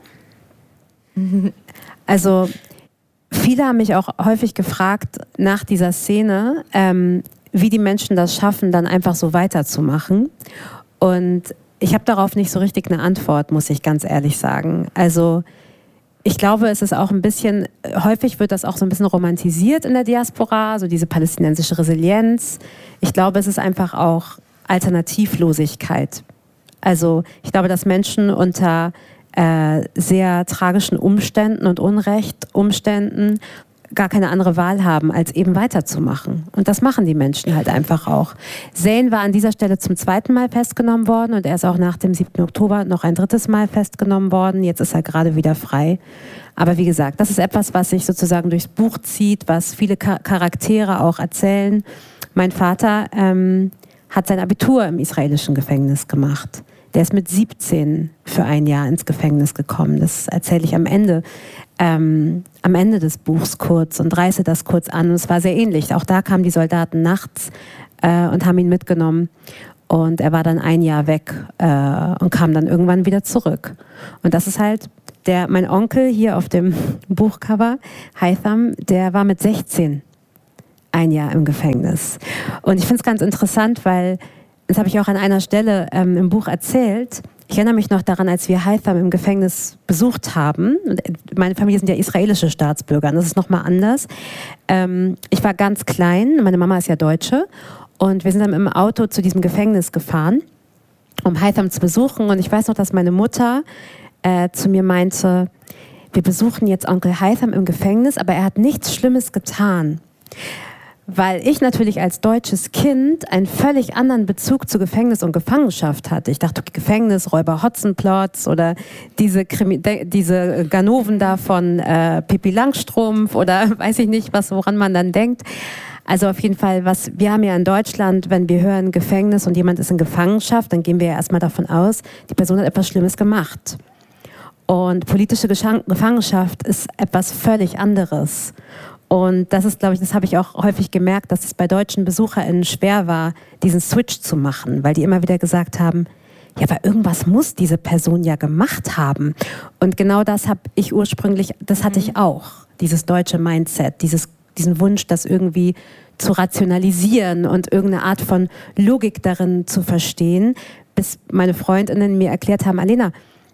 Also viele haben mich auch häufig gefragt nach dieser Szene, wie die Menschen das schaffen, dann einfach so weiterzumachen. Und ich habe darauf nicht so richtig eine Antwort, muss ich ganz ehrlich sagen. Also ich glaube, es ist auch ein bisschen, häufig wird das auch so ein bisschen romantisiert in der Diaspora, so diese palästinensische Resilienz. Ich glaube, es ist einfach auch Alternativlosigkeit. Also ich glaube, dass Menschen unter sehr tragischen Umständen und Unrechtumständen gar keine andere Wahl haben, als eben weiterzumachen. Und das machen die Menschen halt einfach auch. Zayn war an dieser Stelle zum 2. Mal festgenommen worden und er ist auch nach dem 7. Oktober noch ein 3. Mal festgenommen worden. Jetzt ist er gerade wieder frei. Aber wie gesagt, das ist etwas, was sich sozusagen durchs Buch zieht, was viele Charaktere auch erzählen. Mein Vater hat sein Abitur im israelischen Gefängnis gemacht. Der ist mit 17 für ein Jahr ins Gefängnis gekommen. Das erzähle ich am Ende des Buchs kurz und reiße das kurz an. Und es war sehr ähnlich. Auch da kamen die Soldaten nachts und haben ihn mitgenommen. Und er war dann ein Jahr weg und kam dann irgendwann wieder zurück. Und das ist halt Mein Onkel hier auf dem Buchcover, Haytham, der war mit 16 ein Jahr im Gefängnis. Und ich finde es ganz interessant, weil, das habe ich auch an einer Stelle im Buch erzählt, ich erinnere mich noch daran, als wir Haytham im Gefängnis besucht haben. Und meine Familie sind ja israelische Staatsbürger, und das ist nochmal anders. Ich war ganz klein, meine Mama ist ja Deutsche, und wir sind dann im Auto zu diesem Gefängnis gefahren, um Haytham zu besuchen. Und ich weiß noch, dass meine Mutter zu mir meinte, wir besuchen jetzt Onkel Haytham im Gefängnis, aber er hat nichts Schlimmes getan. Weil ich natürlich als deutsches Kind einen völlig anderen Bezug zu Gefängnis und Gefangenschaft hatte. Ich dachte, okay, Gefängnis, Räuber Hotzenplotz oder diese Ganoven da von Pippi Langstrumpf oder weiß ich nicht, woran man dann denkt. Also auf jeden Fall, wir haben ja in Deutschland, wenn wir hören Gefängnis und jemand ist in Gefangenschaft, dann gehen wir ja erstmal davon aus, die Person hat etwas Schlimmes gemacht. Und politische Gefangenschaft ist etwas völlig anderes. Und das ist, glaube ich, das habe ich auch häufig gemerkt, dass es bei deutschen BesucherInnen schwer war, diesen Switch zu machen, weil die immer wieder gesagt haben, ja, aber irgendwas muss diese Person ja gemacht haben. Und genau das habe ich ursprünglich, das hatte ich auch, dieses deutsche Mindset, diesen Wunsch, das irgendwie zu rationalisieren und irgendeine Art von Logik darin zu verstehen, bis meine FreundInnen mir erklärt haben, Alena,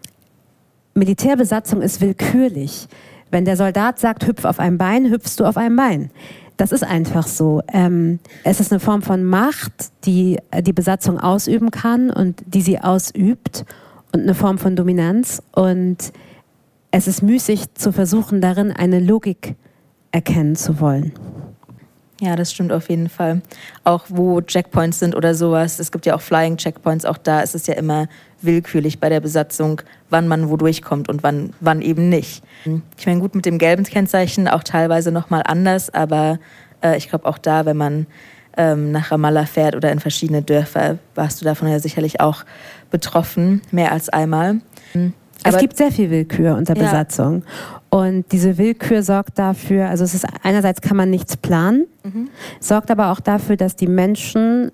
Militärbesatzung ist willkürlich. Wenn der Soldat sagt, hüpf auf einem Bein, hüpfst du auf einem Bein. Das ist einfach so. Es ist eine Form von Macht, die die Besatzung ausüben kann und die sie ausübt und eine Form von Dominanz. Und es ist müßig zu versuchen, darin eine Logik erkennen zu wollen. Ja, das stimmt auf jeden Fall. Auch wo Checkpoints sind oder sowas, es gibt ja auch Flying Checkpoints, auch da ist es ja immer willkürlich bei der Besatzung, wann man wo durchkommt und wann eben nicht. Ich meine, gut, mit dem gelben Kennzeichen auch teilweise nochmal anders, aber ich glaube auch da, wenn man nach Ramallah fährt oder in verschiedene Dörfer, warst du davon ja sicherlich auch betroffen, mehr als einmal. Es gibt sehr viel Willkür unter Besatzung. Und diese Willkür sorgt dafür, also es ist einerseits kann man nichts planen, sorgt aber auch dafür, dass die Menschen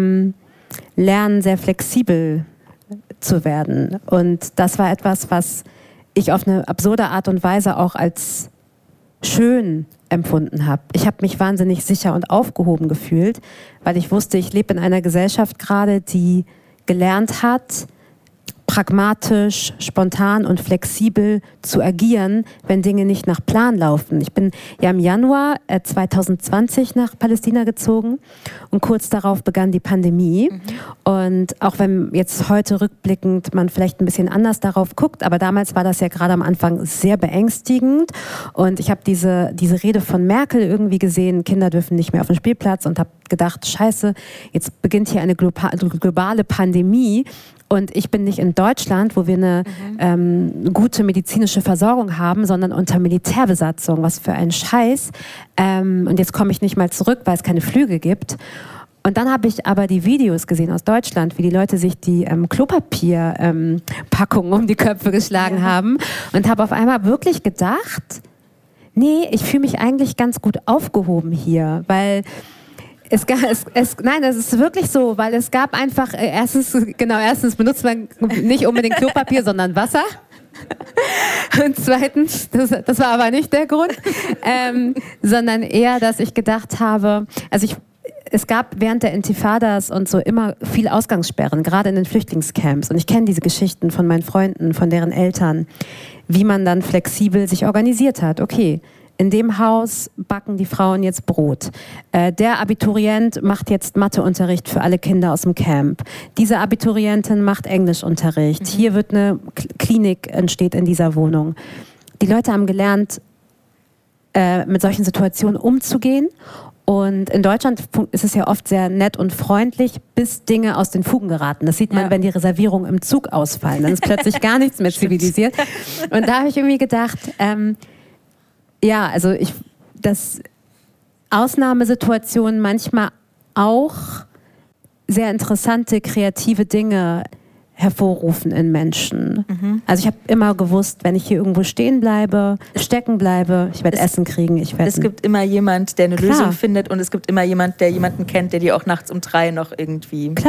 lernen, sehr flexibel zu werden. Und das war etwas, was ich auf eine absurde Art und Weise auch als schön empfunden habe. Ich habe mich wahnsinnig sicher und aufgehoben gefühlt, weil ich wusste, ich lebe in einer Gesellschaft gerade, die gelernt hat, pragmatisch, spontan und flexibel zu agieren, wenn Dinge nicht nach Plan laufen. Ich bin ja im Januar 2020 nach Palästina gezogen und kurz darauf begann die Pandemie. Und auch wenn jetzt heute rückblickend man vielleicht ein bisschen anders darauf guckt, aber damals war das ja gerade am Anfang sehr beängstigend. Und ich habe diese Rede von Merkel irgendwie gesehen, Kinder dürfen nicht mehr auf den Spielplatz, und habe gedacht, scheiße, jetzt beginnt hier eine globale Pandemie. Und ich bin nicht in Deutschland, wo wir eine gute medizinische Versorgung haben, sondern unter Militärbesatzung. Was für ein Scheiß. Und jetzt komme ich nicht mal zurück, weil es keine Flüge gibt. Und dann habe ich aber die Videos gesehen aus Deutschland, wie die Leute sich die Klopapierpackungen um die Köpfe geschlagen haben. Und habe auf einmal wirklich gedacht, nee, ich fühle mich eigentlich ganz gut aufgehoben hier, weil nein, das ist wirklich so, weil es gab einfach, erstens benutzt man nicht unbedingt Klopapier, sondern Wasser. Und zweitens, das war aber nicht der Grund, sondern eher, dass ich gedacht habe, es gab während der Intifadas und so immer viel Ausgangssperren, gerade in den Flüchtlingscamps. Und ich kenne diese Geschichten von meinen Freunden, von deren Eltern, wie man dann flexibel sich organisiert hat. Okay, in dem Haus backen die Frauen jetzt Brot. Der Abiturient macht jetzt Matheunterricht für alle Kinder aus dem Camp. Diese Abiturientin macht Englischunterricht. Hier wird eine Klinik entsteht in dieser Wohnung. Die Leute haben gelernt, mit solchen Situationen umzugehen. Und in Deutschland ist es ja oft sehr nett und freundlich, bis Dinge aus den Fugen geraten. Das sieht man, wenn die Reservierungen im Zug ausfallen. Dann ist plötzlich gar nichts mehr zivilisiert. Und da habe ich irgendwie gedacht, dass Ausnahmesituationen manchmal auch sehr interessante, kreative Dinge hervorrufen in Menschen. Also ich habe immer gewusst, wenn ich hier irgendwo stecken bleibe, ich werde Essen kriegen. Es gibt immer jemand, der eine Lösung findet, und es gibt immer jemand, der jemanden kennt, der dir auch nachts um 3 noch irgendwie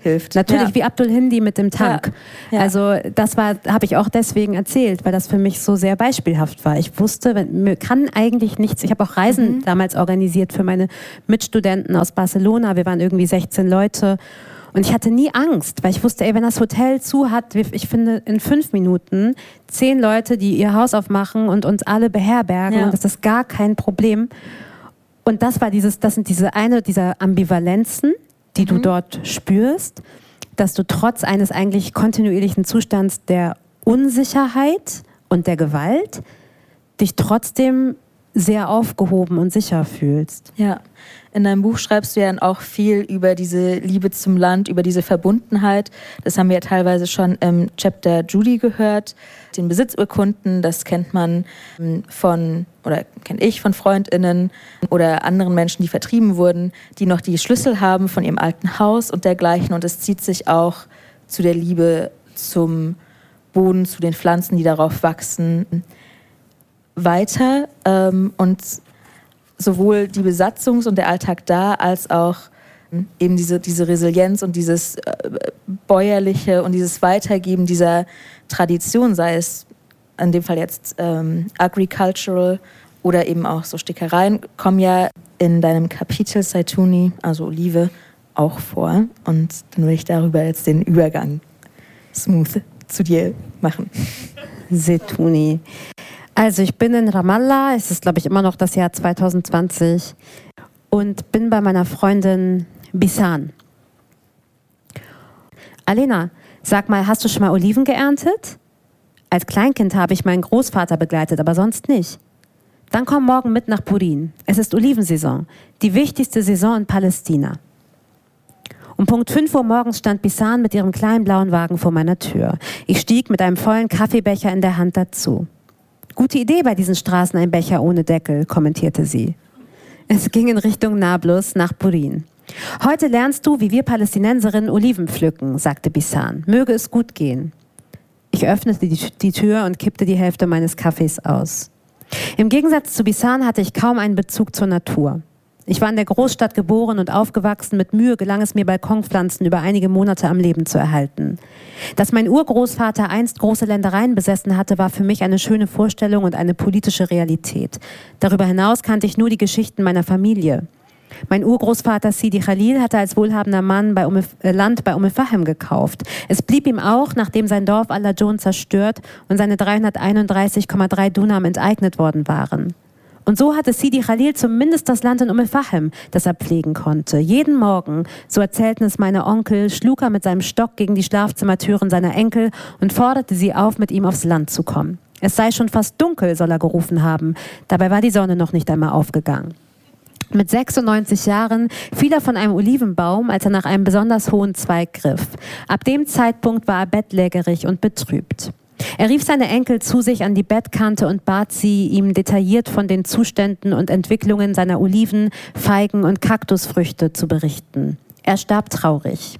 hilft. Natürlich, wie Abdul Hindi mit dem Tank. Ja. Ja. Also das habe ich auch deswegen erzählt, weil das für mich so sehr beispielhaft war. Ich wusste, mir kann eigentlich nichts. Ich habe auch Reisen damals organisiert für meine Mitstudenten aus Barcelona. Wir waren irgendwie 16 Leute. Und ich hatte nie Angst, weil ich wusste, wenn das Hotel zu hat, ich finde in 5 Minuten 10 Leute, die ihr Haus aufmachen und uns alle beherbergen. Und das ist gar kein Problem. Und das sind diese dieser Ambivalenzen, die du dort spürst, dass du trotz eines eigentlich kontinuierlichen Zustands der Unsicherheit und der Gewalt dich trotzdem sehr aufgehoben und sicher fühlst. Ja, in deinem Buch schreibst du ja dann auch viel über diese Liebe zum Land, über diese Verbundenheit. Das haben wir ja teilweise schon im Chapter Judy gehört. Den Besitzurkunden, das kennt man kenne ich von FreundInnen oder anderen Menschen, die vertrieben wurden, die noch die Schlüssel haben von ihrem alten Haus und dergleichen. Und es zieht sich auch zu der Liebe zum Boden, zu den Pflanzen, die darauf wachsen, weiter. Und sowohl die Besatzungs- und der Alltag da, als auch eben diese Resilienz und dieses Bäuerliche und dieses Weitergeben dieser Tradition, sei es in dem Fall jetzt agricultural oder eben auch so Stickereien, kommen ja in deinem Kapitel Zaituni, also Olive, auch vor. Und dann will ich darüber jetzt den Übergang smooth zu dir machen. Zaituni. Also ich bin in Ramallah, es ist glaube ich immer noch das Jahr 2020 und bin bei meiner Freundin Bisan. Alena, sag mal, hast du schon mal Oliven geerntet? Als Kleinkind habe ich meinen Großvater begleitet, aber sonst nicht. Dann komm morgen mit nach Purin. Es ist Olivensaison, die wichtigste Saison in Palästina. Um Punkt 5 Uhr morgens stand Bisan mit ihrem kleinen blauen Wagen vor meiner Tür. Ich stieg mit einem vollen Kaffeebecher in der Hand dazu. Gute Idee bei diesen Straßen, ein Becher ohne Deckel, kommentierte sie. Es ging in Richtung Nablus nach Purin. Heute lernst du, wie wir Palästinenserinnen Oliven pflücken, sagte Bisan. Möge es gut gehen. Ich öffnete die Tür und kippte die Hälfte meines Kaffees aus. Im Gegensatz zu Bisan hatte ich kaum einen Bezug zur Natur. Ich war in der Großstadt geboren und aufgewachsen. Mit Mühe gelang es mir, Balkonpflanzen über einige Monate am Leben zu erhalten. Dass mein Urgroßvater einst große Ländereien besessen hatte, war für mich eine schöne Vorstellung und eine politische Realität. Darüber hinaus kannte ich nur die Geschichten meiner Familie. Mein Urgroßvater Sidi Khalil hatte als wohlhabender Mann Land bei Fahem gekauft. Es blieb ihm auch, nachdem sein Dorf Al-Lajon zerstört und seine 331,3 Dunam enteignet worden waren. Und so hatte Sidi Khalil zumindest das Land in Fahem, das er pflegen konnte. Jeden Morgen, so erzählten es meine Onkel, schlug er mit seinem Stock gegen die Schlafzimmertüren seiner Enkel und forderte sie auf, mit ihm aufs Land zu kommen. Es sei schon fast dunkel, soll er gerufen haben. Dabei war die Sonne noch nicht einmal aufgegangen. Mit 96 Jahren fiel er von einem Olivenbaum, als er nach einem besonders hohen Zweig griff. Ab dem Zeitpunkt war er bettlägerig und betrübt. Er rief seine Enkel zu sich an die Bettkante und bat sie, ihm detailliert von den Zuständen und Entwicklungen seiner Oliven, Feigen und Kaktusfrüchte zu berichten. Er starb traurig.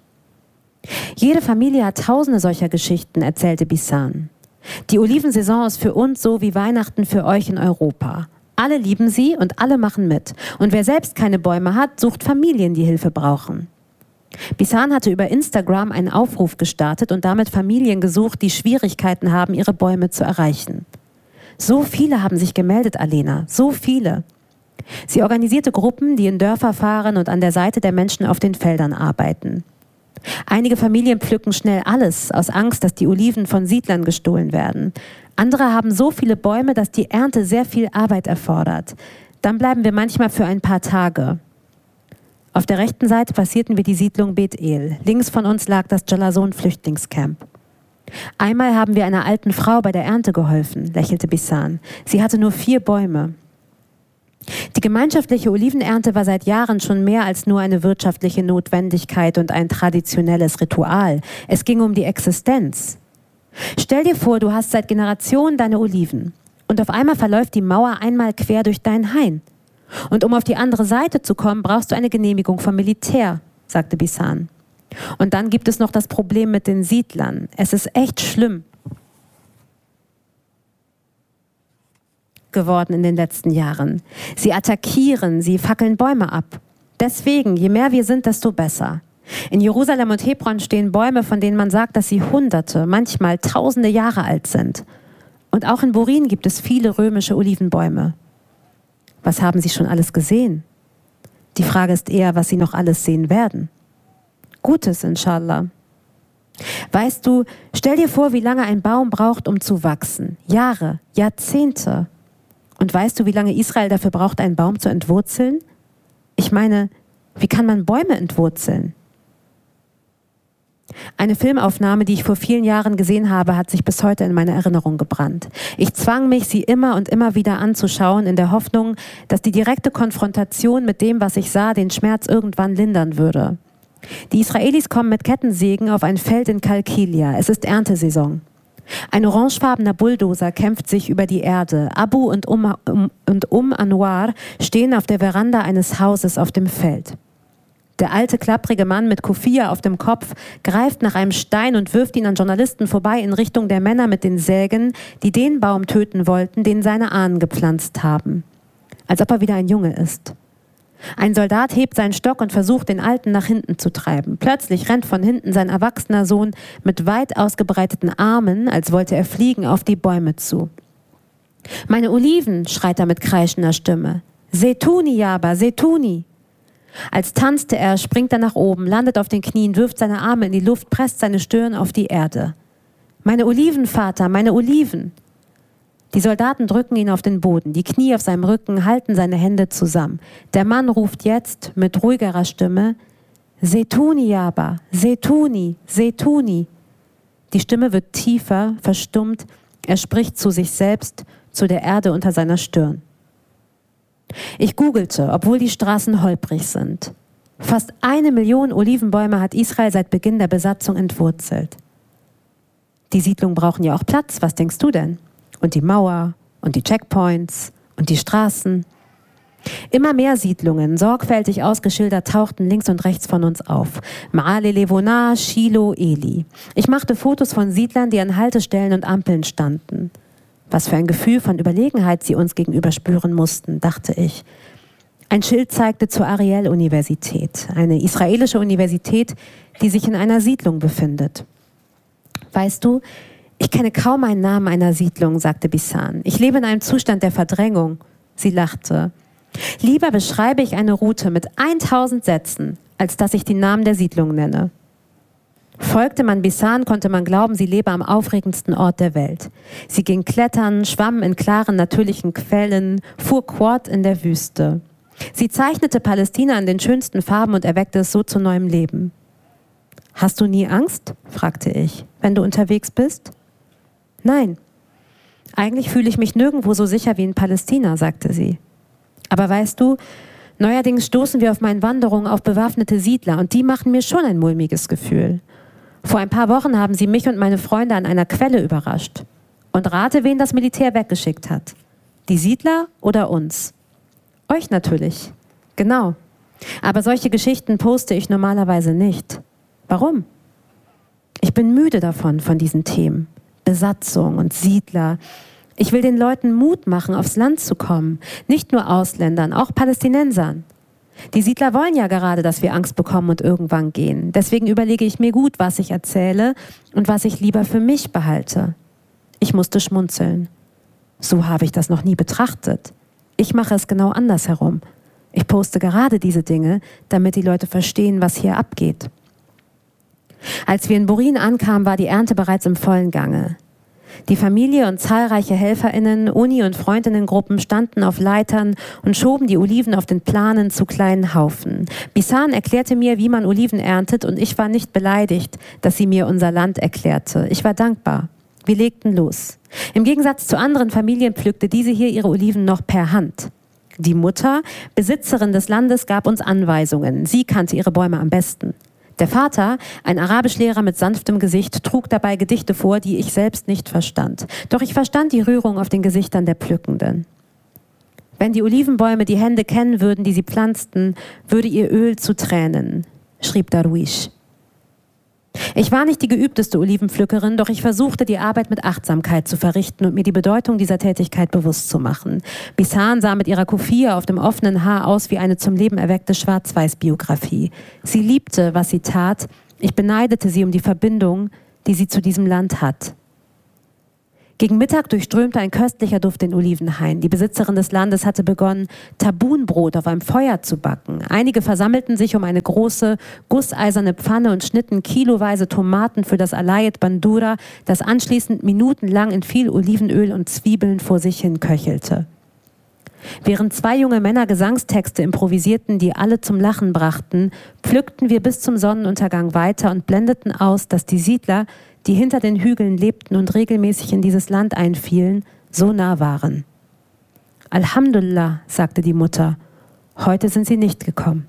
Jede Familie hat tausende solcher Geschichten, erzählte Bisan. Die Olivensaison ist für uns so wie Weihnachten für euch in Europa. Alle lieben sie und alle machen mit. Und wer selbst keine Bäume hat, sucht Familien, die Hilfe brauchen. Bisan hatte über Instagram einen Aufruf gestartet und damit Familien gesucht, die Schwierigkeiten haben, ihre Bäume zu erreichen. So viele haben sich gemeldet, Alena, so viele. Sie organisierte Gruppen, die in Dörfer fahren und an der Seite der Menschen auf den Feldern arbeiten. Einige Familien pflücken schnell alles, aus Angst, dass die Oliven von Siedlern gestohlen werden. Andere haben so viele Bäume, dass die Ernte sehr viel Arbeit erfordert. Dann bleiben wir manchmal für ein paar Tage. Auf der rechten Seite passierten wir die Siedlung Bet El. Links von uns lag das Jalason-Flüchtlingscamp. Einmal haben wir einer alten Frau bei der Ernte geholfen, lächelte Bisan. Sie hatte nur 4 Bäume. Die gemeinschaftliche Olivenernte war seit Jahren schon mehr als nur eine wirtschaftliche Notwendigkeit und ein traditionelles Ritual. Es ging um die Existenz. Stell dir vor, du hast seit Generationen deine Oliven und auf einmal verläuft die Mauer einmal quer durch dein Hain. Und um auf die andere Seite zu kommen, brauchst du eine Genehmigung vom Militär, sagte Bisan. Und dann gibt es noch das Problem mit den Siedlern. Es ist echt schlimm geworden in den letzten Jahren. Sie attackieren, sie fackeln Bäume ab. Deswegen, je mehr wir sind, desto besser. In Jerusalem und Hebron stehen Bäume, von denen man sagt, dass sie Hunderte, manchmal Tausende Jahre alt sind. Und auch in Burin gibt es viele römische Olivenbäume. Was haben Sie schon alles gesehen? Die Frage ist eher, was Sie noch alles sehen werden. Gutes, inshallah. Weißt du, stell dir vor, wie lange ein Baum braucht, um zu wachsen. Jahre, Jahrzehnte. Und weißt du, wie lange Israel dafür braucht, einen Baum zu entwurzeln? Ich meine, wie kann man Bäume entwurzeln? Eine Filmaufnahme, die ich vor vielen Jahren gesehen habe, hat sich bis heute in meine Erinnerung gebrannt. Ich zwang mich, sie immer und immer wieder anzuschauen, in der Hoffnung, dass die direkte Konfrontation mit dem, was ich sah, den Schmerz irgendwann lindern würde. Die Israelis kommen mit Kettensägen auf ein Feld in Kalkilia. Es ist Erntesaison. Ein orangefarbener Bulldozer kämpft sich über die Erde. Abu und Anwar stehen auf der Veranda eines Hauses auf dem Feld. Der alte, klapprige Mann mit Kufia auf dem Kopf greift nach einem Stein und wirft ihn an Journalisten vorbei in Richtung der Männer mit den Sägen, die den Baum töten wollten, den seine Ahnen gepflanzt haben. Als ob er wieder ein Junge ist. Ein Soldat hebt seinen Stock und versucht, den Alten nach hinten zu treiben. Plötzlich rennt von hinten sein erwachsener Sohn mit weit ausgebreiteten Armen, als wollte er fliegen, auf die Bäume zu. »Meine Oliven«, schreit er mit kreischender Stimme. »Setuni, Jaba, Setuni!« Als tanzte er, springt er nach oben, landet auf den Knien, wirft seine Arme in die Luft, presst seine Stirn auf die Erde. »Meine Oliven, Vater, meine Oliven!« Die Soldaten drücken ihn auf den Boden, die Knie auf seinem Rücken, halten seine Hände zusammen. Der Mann ruft jetzt mit ruhigerer Stimme, »Setuni, Jaba, Setuni, Setuni!« Die Stimme wird tiefer, verstummt, er spricht zu sich selbst, zu der Erde unter seiner Stirn. Ich googelte, obwohl die Straßen holprig sind. Fast 1 Million Olivenbäume hat Israel seit Beginn der Besatzung entwurzelt. Die Siedlungen brauchen ja auch Platz, was denkst du denn? Und die Mauer und die Checkpoints und die Straßen. Immer mehr Siedlungen, sorgfältig ausgeschildert, tauchten links und rechts von uns auf. Ma'ale Levona, Shiloh, Eli. Ich machte Fotos von Siedlern, die an Haltestellen und Ampeln standen. Was für ein Gefühl von Überlegenheit sie uns gegenüber spüren mussten, dachte ich. Ein Schild zeigte zur Ariel-Universität, eine israelische Universität, die sich in einer Siedlung befindet. Weißt du, ich kenne kaum einen Namen einer Siedlung, sagte Bisan. Ich lebe in einem Zustand der Verdrängung. Sie lachte. Lieber beschreibe ich eine Route mit 1000 Sätzen, als dass ich die Namen der Siedlung nenne. Folgte man Bisan, konnte man glauben, sie lebe am aufregendsten Ort der Welt. Sie ging klettern, schwamm in klaren, natürlichen Quellen, fuhr Quad in der Wüste. Sie zeichnete Palästina in den schönsten Farben und erweckte es so zu neuem Leben. Hast du nie Angst? Fragte ich, wenn du unterwegs bist? Nein. Eigentlich fühle ich mich nirgendwo so sicher wie in Palästina, sagte sie. Aber weißt du, neuerdings stoßen wir auf meinen Wanderungen auf bewaffnete Siedler und die machen mir schon ein mulmiges Gefühl. Vor ein paar Wochen haben sie mich und meine Freunde an einer Quelle überrascht. Und rate, wen das Militär weggeschickt hat. Die Siedler oder uns? Euch natürlich. Genau. Aber solche Geschichten poste ich normalerweise nicht. Warum? Ich bin müde davon, von diesen Themen. Besatzung und Siedler. Ich will den Leuten Mut machen, aufs Land zu kommen. Nicht nur Ausländern, auch Palästinensern. Die Siedler wollen ja gerade, dass wir Angst bekommen und irgendwann gehen. Deswegen überlege ich mir gut, was ich erzähle und was ich lieber für mich behalte. Ich musste schmunzeln. So habe ich das noch nie betrachtet. Ich mache es genau andersherum. Ich poste gerade diese Dinge, damit die Leute verstehen, was hier abgeht. Als wir in Burin ankamen, war die Ernte bereits im vollen Gange. Die Familie und zahlreiche HelferInnen, Uni- und Freundinnengruppen standen auf Leitern und schoben die Oliven auf den Planen zu kleinen Haufen. Bisan erklärte mir, wie man Oliven erntet, und ich war nicht beleidigt, dass sie mir unser Land erklärte. Ich war dankbar. Wir legten los. Im Gegensatz zu anderen Familien pflückte diese hier ihre Oliven noch per Hand. Die Mutter, Besitzerin des Landes, gab uns Anweisungen. Sie kannte ihre Bäume am besten. Der Vater, ein Arabischlehrer mit sanftem Gesicht, trug dabei Gedichte vor, die ich selbst nicht verstand. Doch ich verstand die Rührung auf den Gesichtern der Pflückenden. Wenn die Olivenbäume die Hände kennen würden, die sie pflanzten, würde ihr Öl zu Tränen, schrieb Darwish. Ich war nicht die geübteste Olivenpflückerin, doch ich versuchte, die Arbeit mit Achtsamkeit zu verrichten und mir die Bedeutung dieser Tätigkeit bewusst zu machen. Bisan sah mit ihrer Kuffia auf dem offenen Haar aus wie eine zum Leben erweckte Schwarz-Weiß-Biografie. Sie liebte, was sie tat. Ich beneidete sie um die Verbindung, die sie zu diesem Land hat. Gegen Mittag durchströmte ein köstlicher Duft den Olivenhain. Die Besitzerin des Landes hatte begonnen, Tabunbrot auf einem Feuer zu backen. Einige versammelten sich um eine große, gusseiserne Pfanne und schnitten kiloweise Tomaten für das Alayet Bandura, das anschließend minutenlang in viel Olivenöl und Zwiebeln vor sich hin köchelte. Während zwei junge Männer Gesangstexte improvisierten, die alle zum Lachen brachten, pflückten wir bis zum Sonnenuntergang weiter und blendeten aus, dass die Siedler, die hinter den Hügeln lebten und regelmäßig in dieses Land einfielen, so nah waren. Alhamdulillah, sagte die Mutter, heute sind sie nicht gekommen.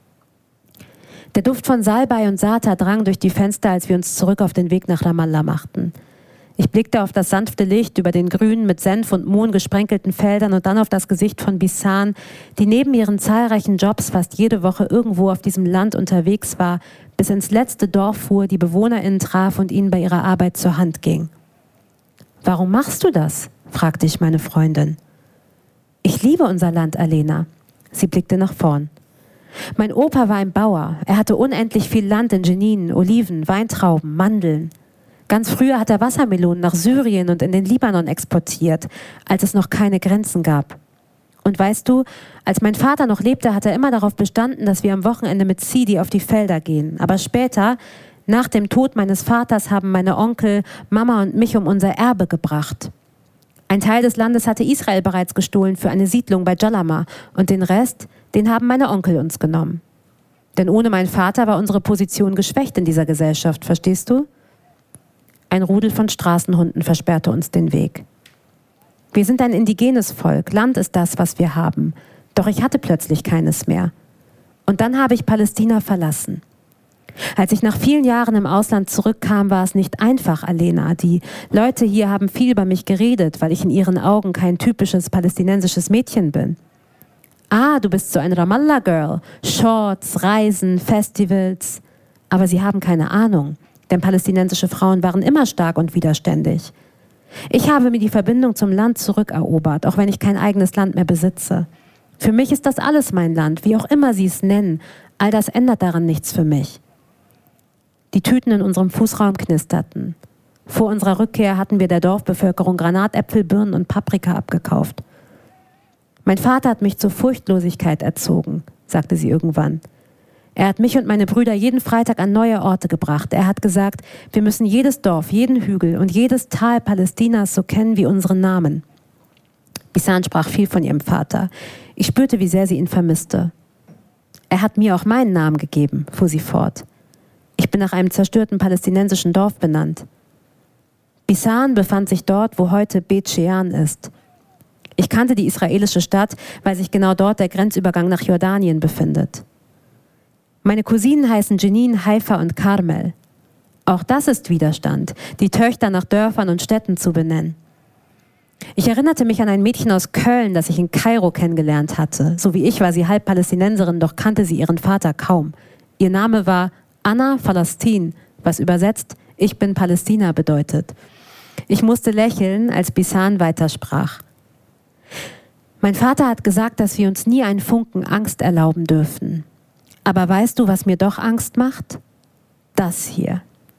Der Duft von Salbei und Sata drang durch die Fenster, als wir uns zurück auf den Weg nach Ramallah machten. Ich blickte auf das sanfte Licht über den grünen, mit Senf und Mohn gesprenkelten Feldern und dann auf das Gesicht von Bisan, die neben ihren zahlreichen Jobs fast jede Woche irgendwo auf diesem Land unterwegs war, bis ins letzte Dorf fuhr, die BewohnerInnen traf und ihnen bei ihrer Arbeit zur Hand ging. »Warum machst du das?« fragte ich meine Freundin. »Ich liebe unser Land, Alena.« Sie blickte nach vorn. »Mein Opa war ein Bauer. Er hatte unendlich viel Land in Jenin, Oliven, Weintrauben, Mandeln. Ganz früher hat er Wassermelonen nach Syrien und in den Libanon exportiert, als es noch keine Grenzen gab. Und weißt du, als mein Vater noch lebte, hat er immer darauf bestanden, dass wir am Wochenende mit Sidi auf die Felder gehen. Aber später, nach dem Tod meines Vaters, haben meine Onkel, Mama und mich um unser Erbe gebracht. Ein Teil des Landes hatte Israel bereits gestohlen für eine Siedlung bei Jalama und den Rest, den haben meine Onkel uns genommen. Denn ohne meinen Vater war unsere Position geschwächt in dieser Gesellschaft, verstehst du? Ein Rudel von Straßenhunden versperrte uns den Weg. Wir sind ein indigenes Volk, Land ist das, was wir haben. Doch ich hatte plötzlich keines mehr. Und dann habe ich Palästina verlassen. Als ich nach vielen Jahren im Ausland zurückkam, war es nicht einfach, Alena. Die Leute hier haben viel über mich geredet, weil ich in ihren Augen kein typisches palästinensisches Mädchen bin. Ah, du bist so ein Ramallah-Girl. Shorts, Reisen, Festivals. Aber sie haben keine Ahnung, denn palästinensische Frauen waren immer stark und widerständig. Ich habe mir die Verbindung zum Land zurückerobert, auch wenn ich kein eigenes Land mehr besitze. Für mich ist das alles mein Land, wie auch immer sie es nennen. All das ändert daran nichts für mich. Die Tüten in unserem Fußraum knisterten. Vor unserer Rückkehr hatten wir der Dorfbevölkerung Granatäpfel, Birnen und Paprika abgekauft. Mein Vater hat mich zur Furchtlosigkeit erzogen, sagte sie irgendwann. Er hat mich und meine Brüder jeden Freitag an neue Orte gebracht. Er hat gesagt, wir müssen jedes Dorf, jeden Hügel und jedes Tal Palästinas so kennen wie unseren Namen. Bisan sprach viel von ihrem Vater. Ich spürte, wie sehr sie ihn vermisste. Er hat mir auch meinen Namen gegeben, fuhr sie fort. Ich bin nach einem zerstörten palästinensischen Dorf benannt. Bisan befand sich dort, wo heute Bet Shean ist. Ich kannte die israelische Stadt, weil sich genau dort der Grenzübergang nach Jordanien befindet. Meine Cousinen heißen Jenin, Haifa und Carmel. Auch das ist Widerstand, die Töchter nach Dörfern und Städten zu benennen. Ich erinnerte mich an ein Mädchen aus Köln, das ich in Kairo kennengelernt hatte. So wie ich war sie halb Palästinenserin, doch kannte sie ihren Vater kaum. Ihr Name war Anna Falastin, was übersetzt Ich bin Palästina bedeutet. Ich musste lächeln, als Bisan weitersprach. Mein Vater hat gesagt, dass wir uns nie einen Funken Angst erlauben dürfen. Aber weißt du, was mir doch Angst macht? Das hier.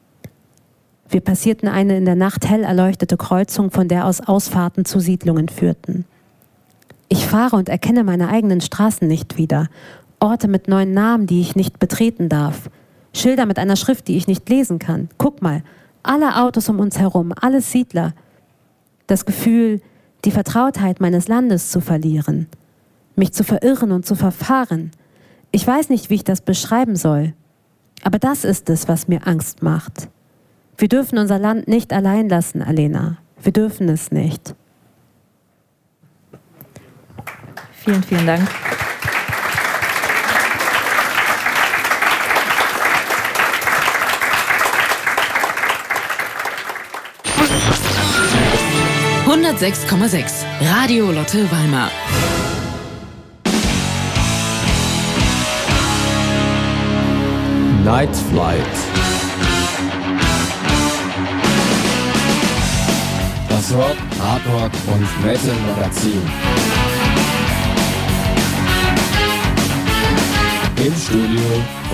Wir passierten eine in der Nacht hell erleuchtete Kreuzung, von der aus Ausfahrten zu Siedlungen führten. Ich fahre und erkenne meine eigenen Straßen nicht wieder. Orte mit neuen Namen, die ich nicht betreten darf. Schilder mit einer Schrift, die ich nicht lesen kann. Guck mal, alle Autos um uns herum, alles Siedler. Das Gefühl, die Vertrautheit meines Landes zu verlieren. Mich zu verirren und zu verfahren. Ich weiß nicht, wie ich das beschreiben soll. Aber das ist es, was mir Angst macht. Wir dürfen unser Land nicht allein lassen, Alena. Wir dürfen es nicht. Vielen, vielen Dank. »106,6 Radio Lotte Weimar«. Night Flight. Talk, Hard Rock und Metal Magazin. Im Studio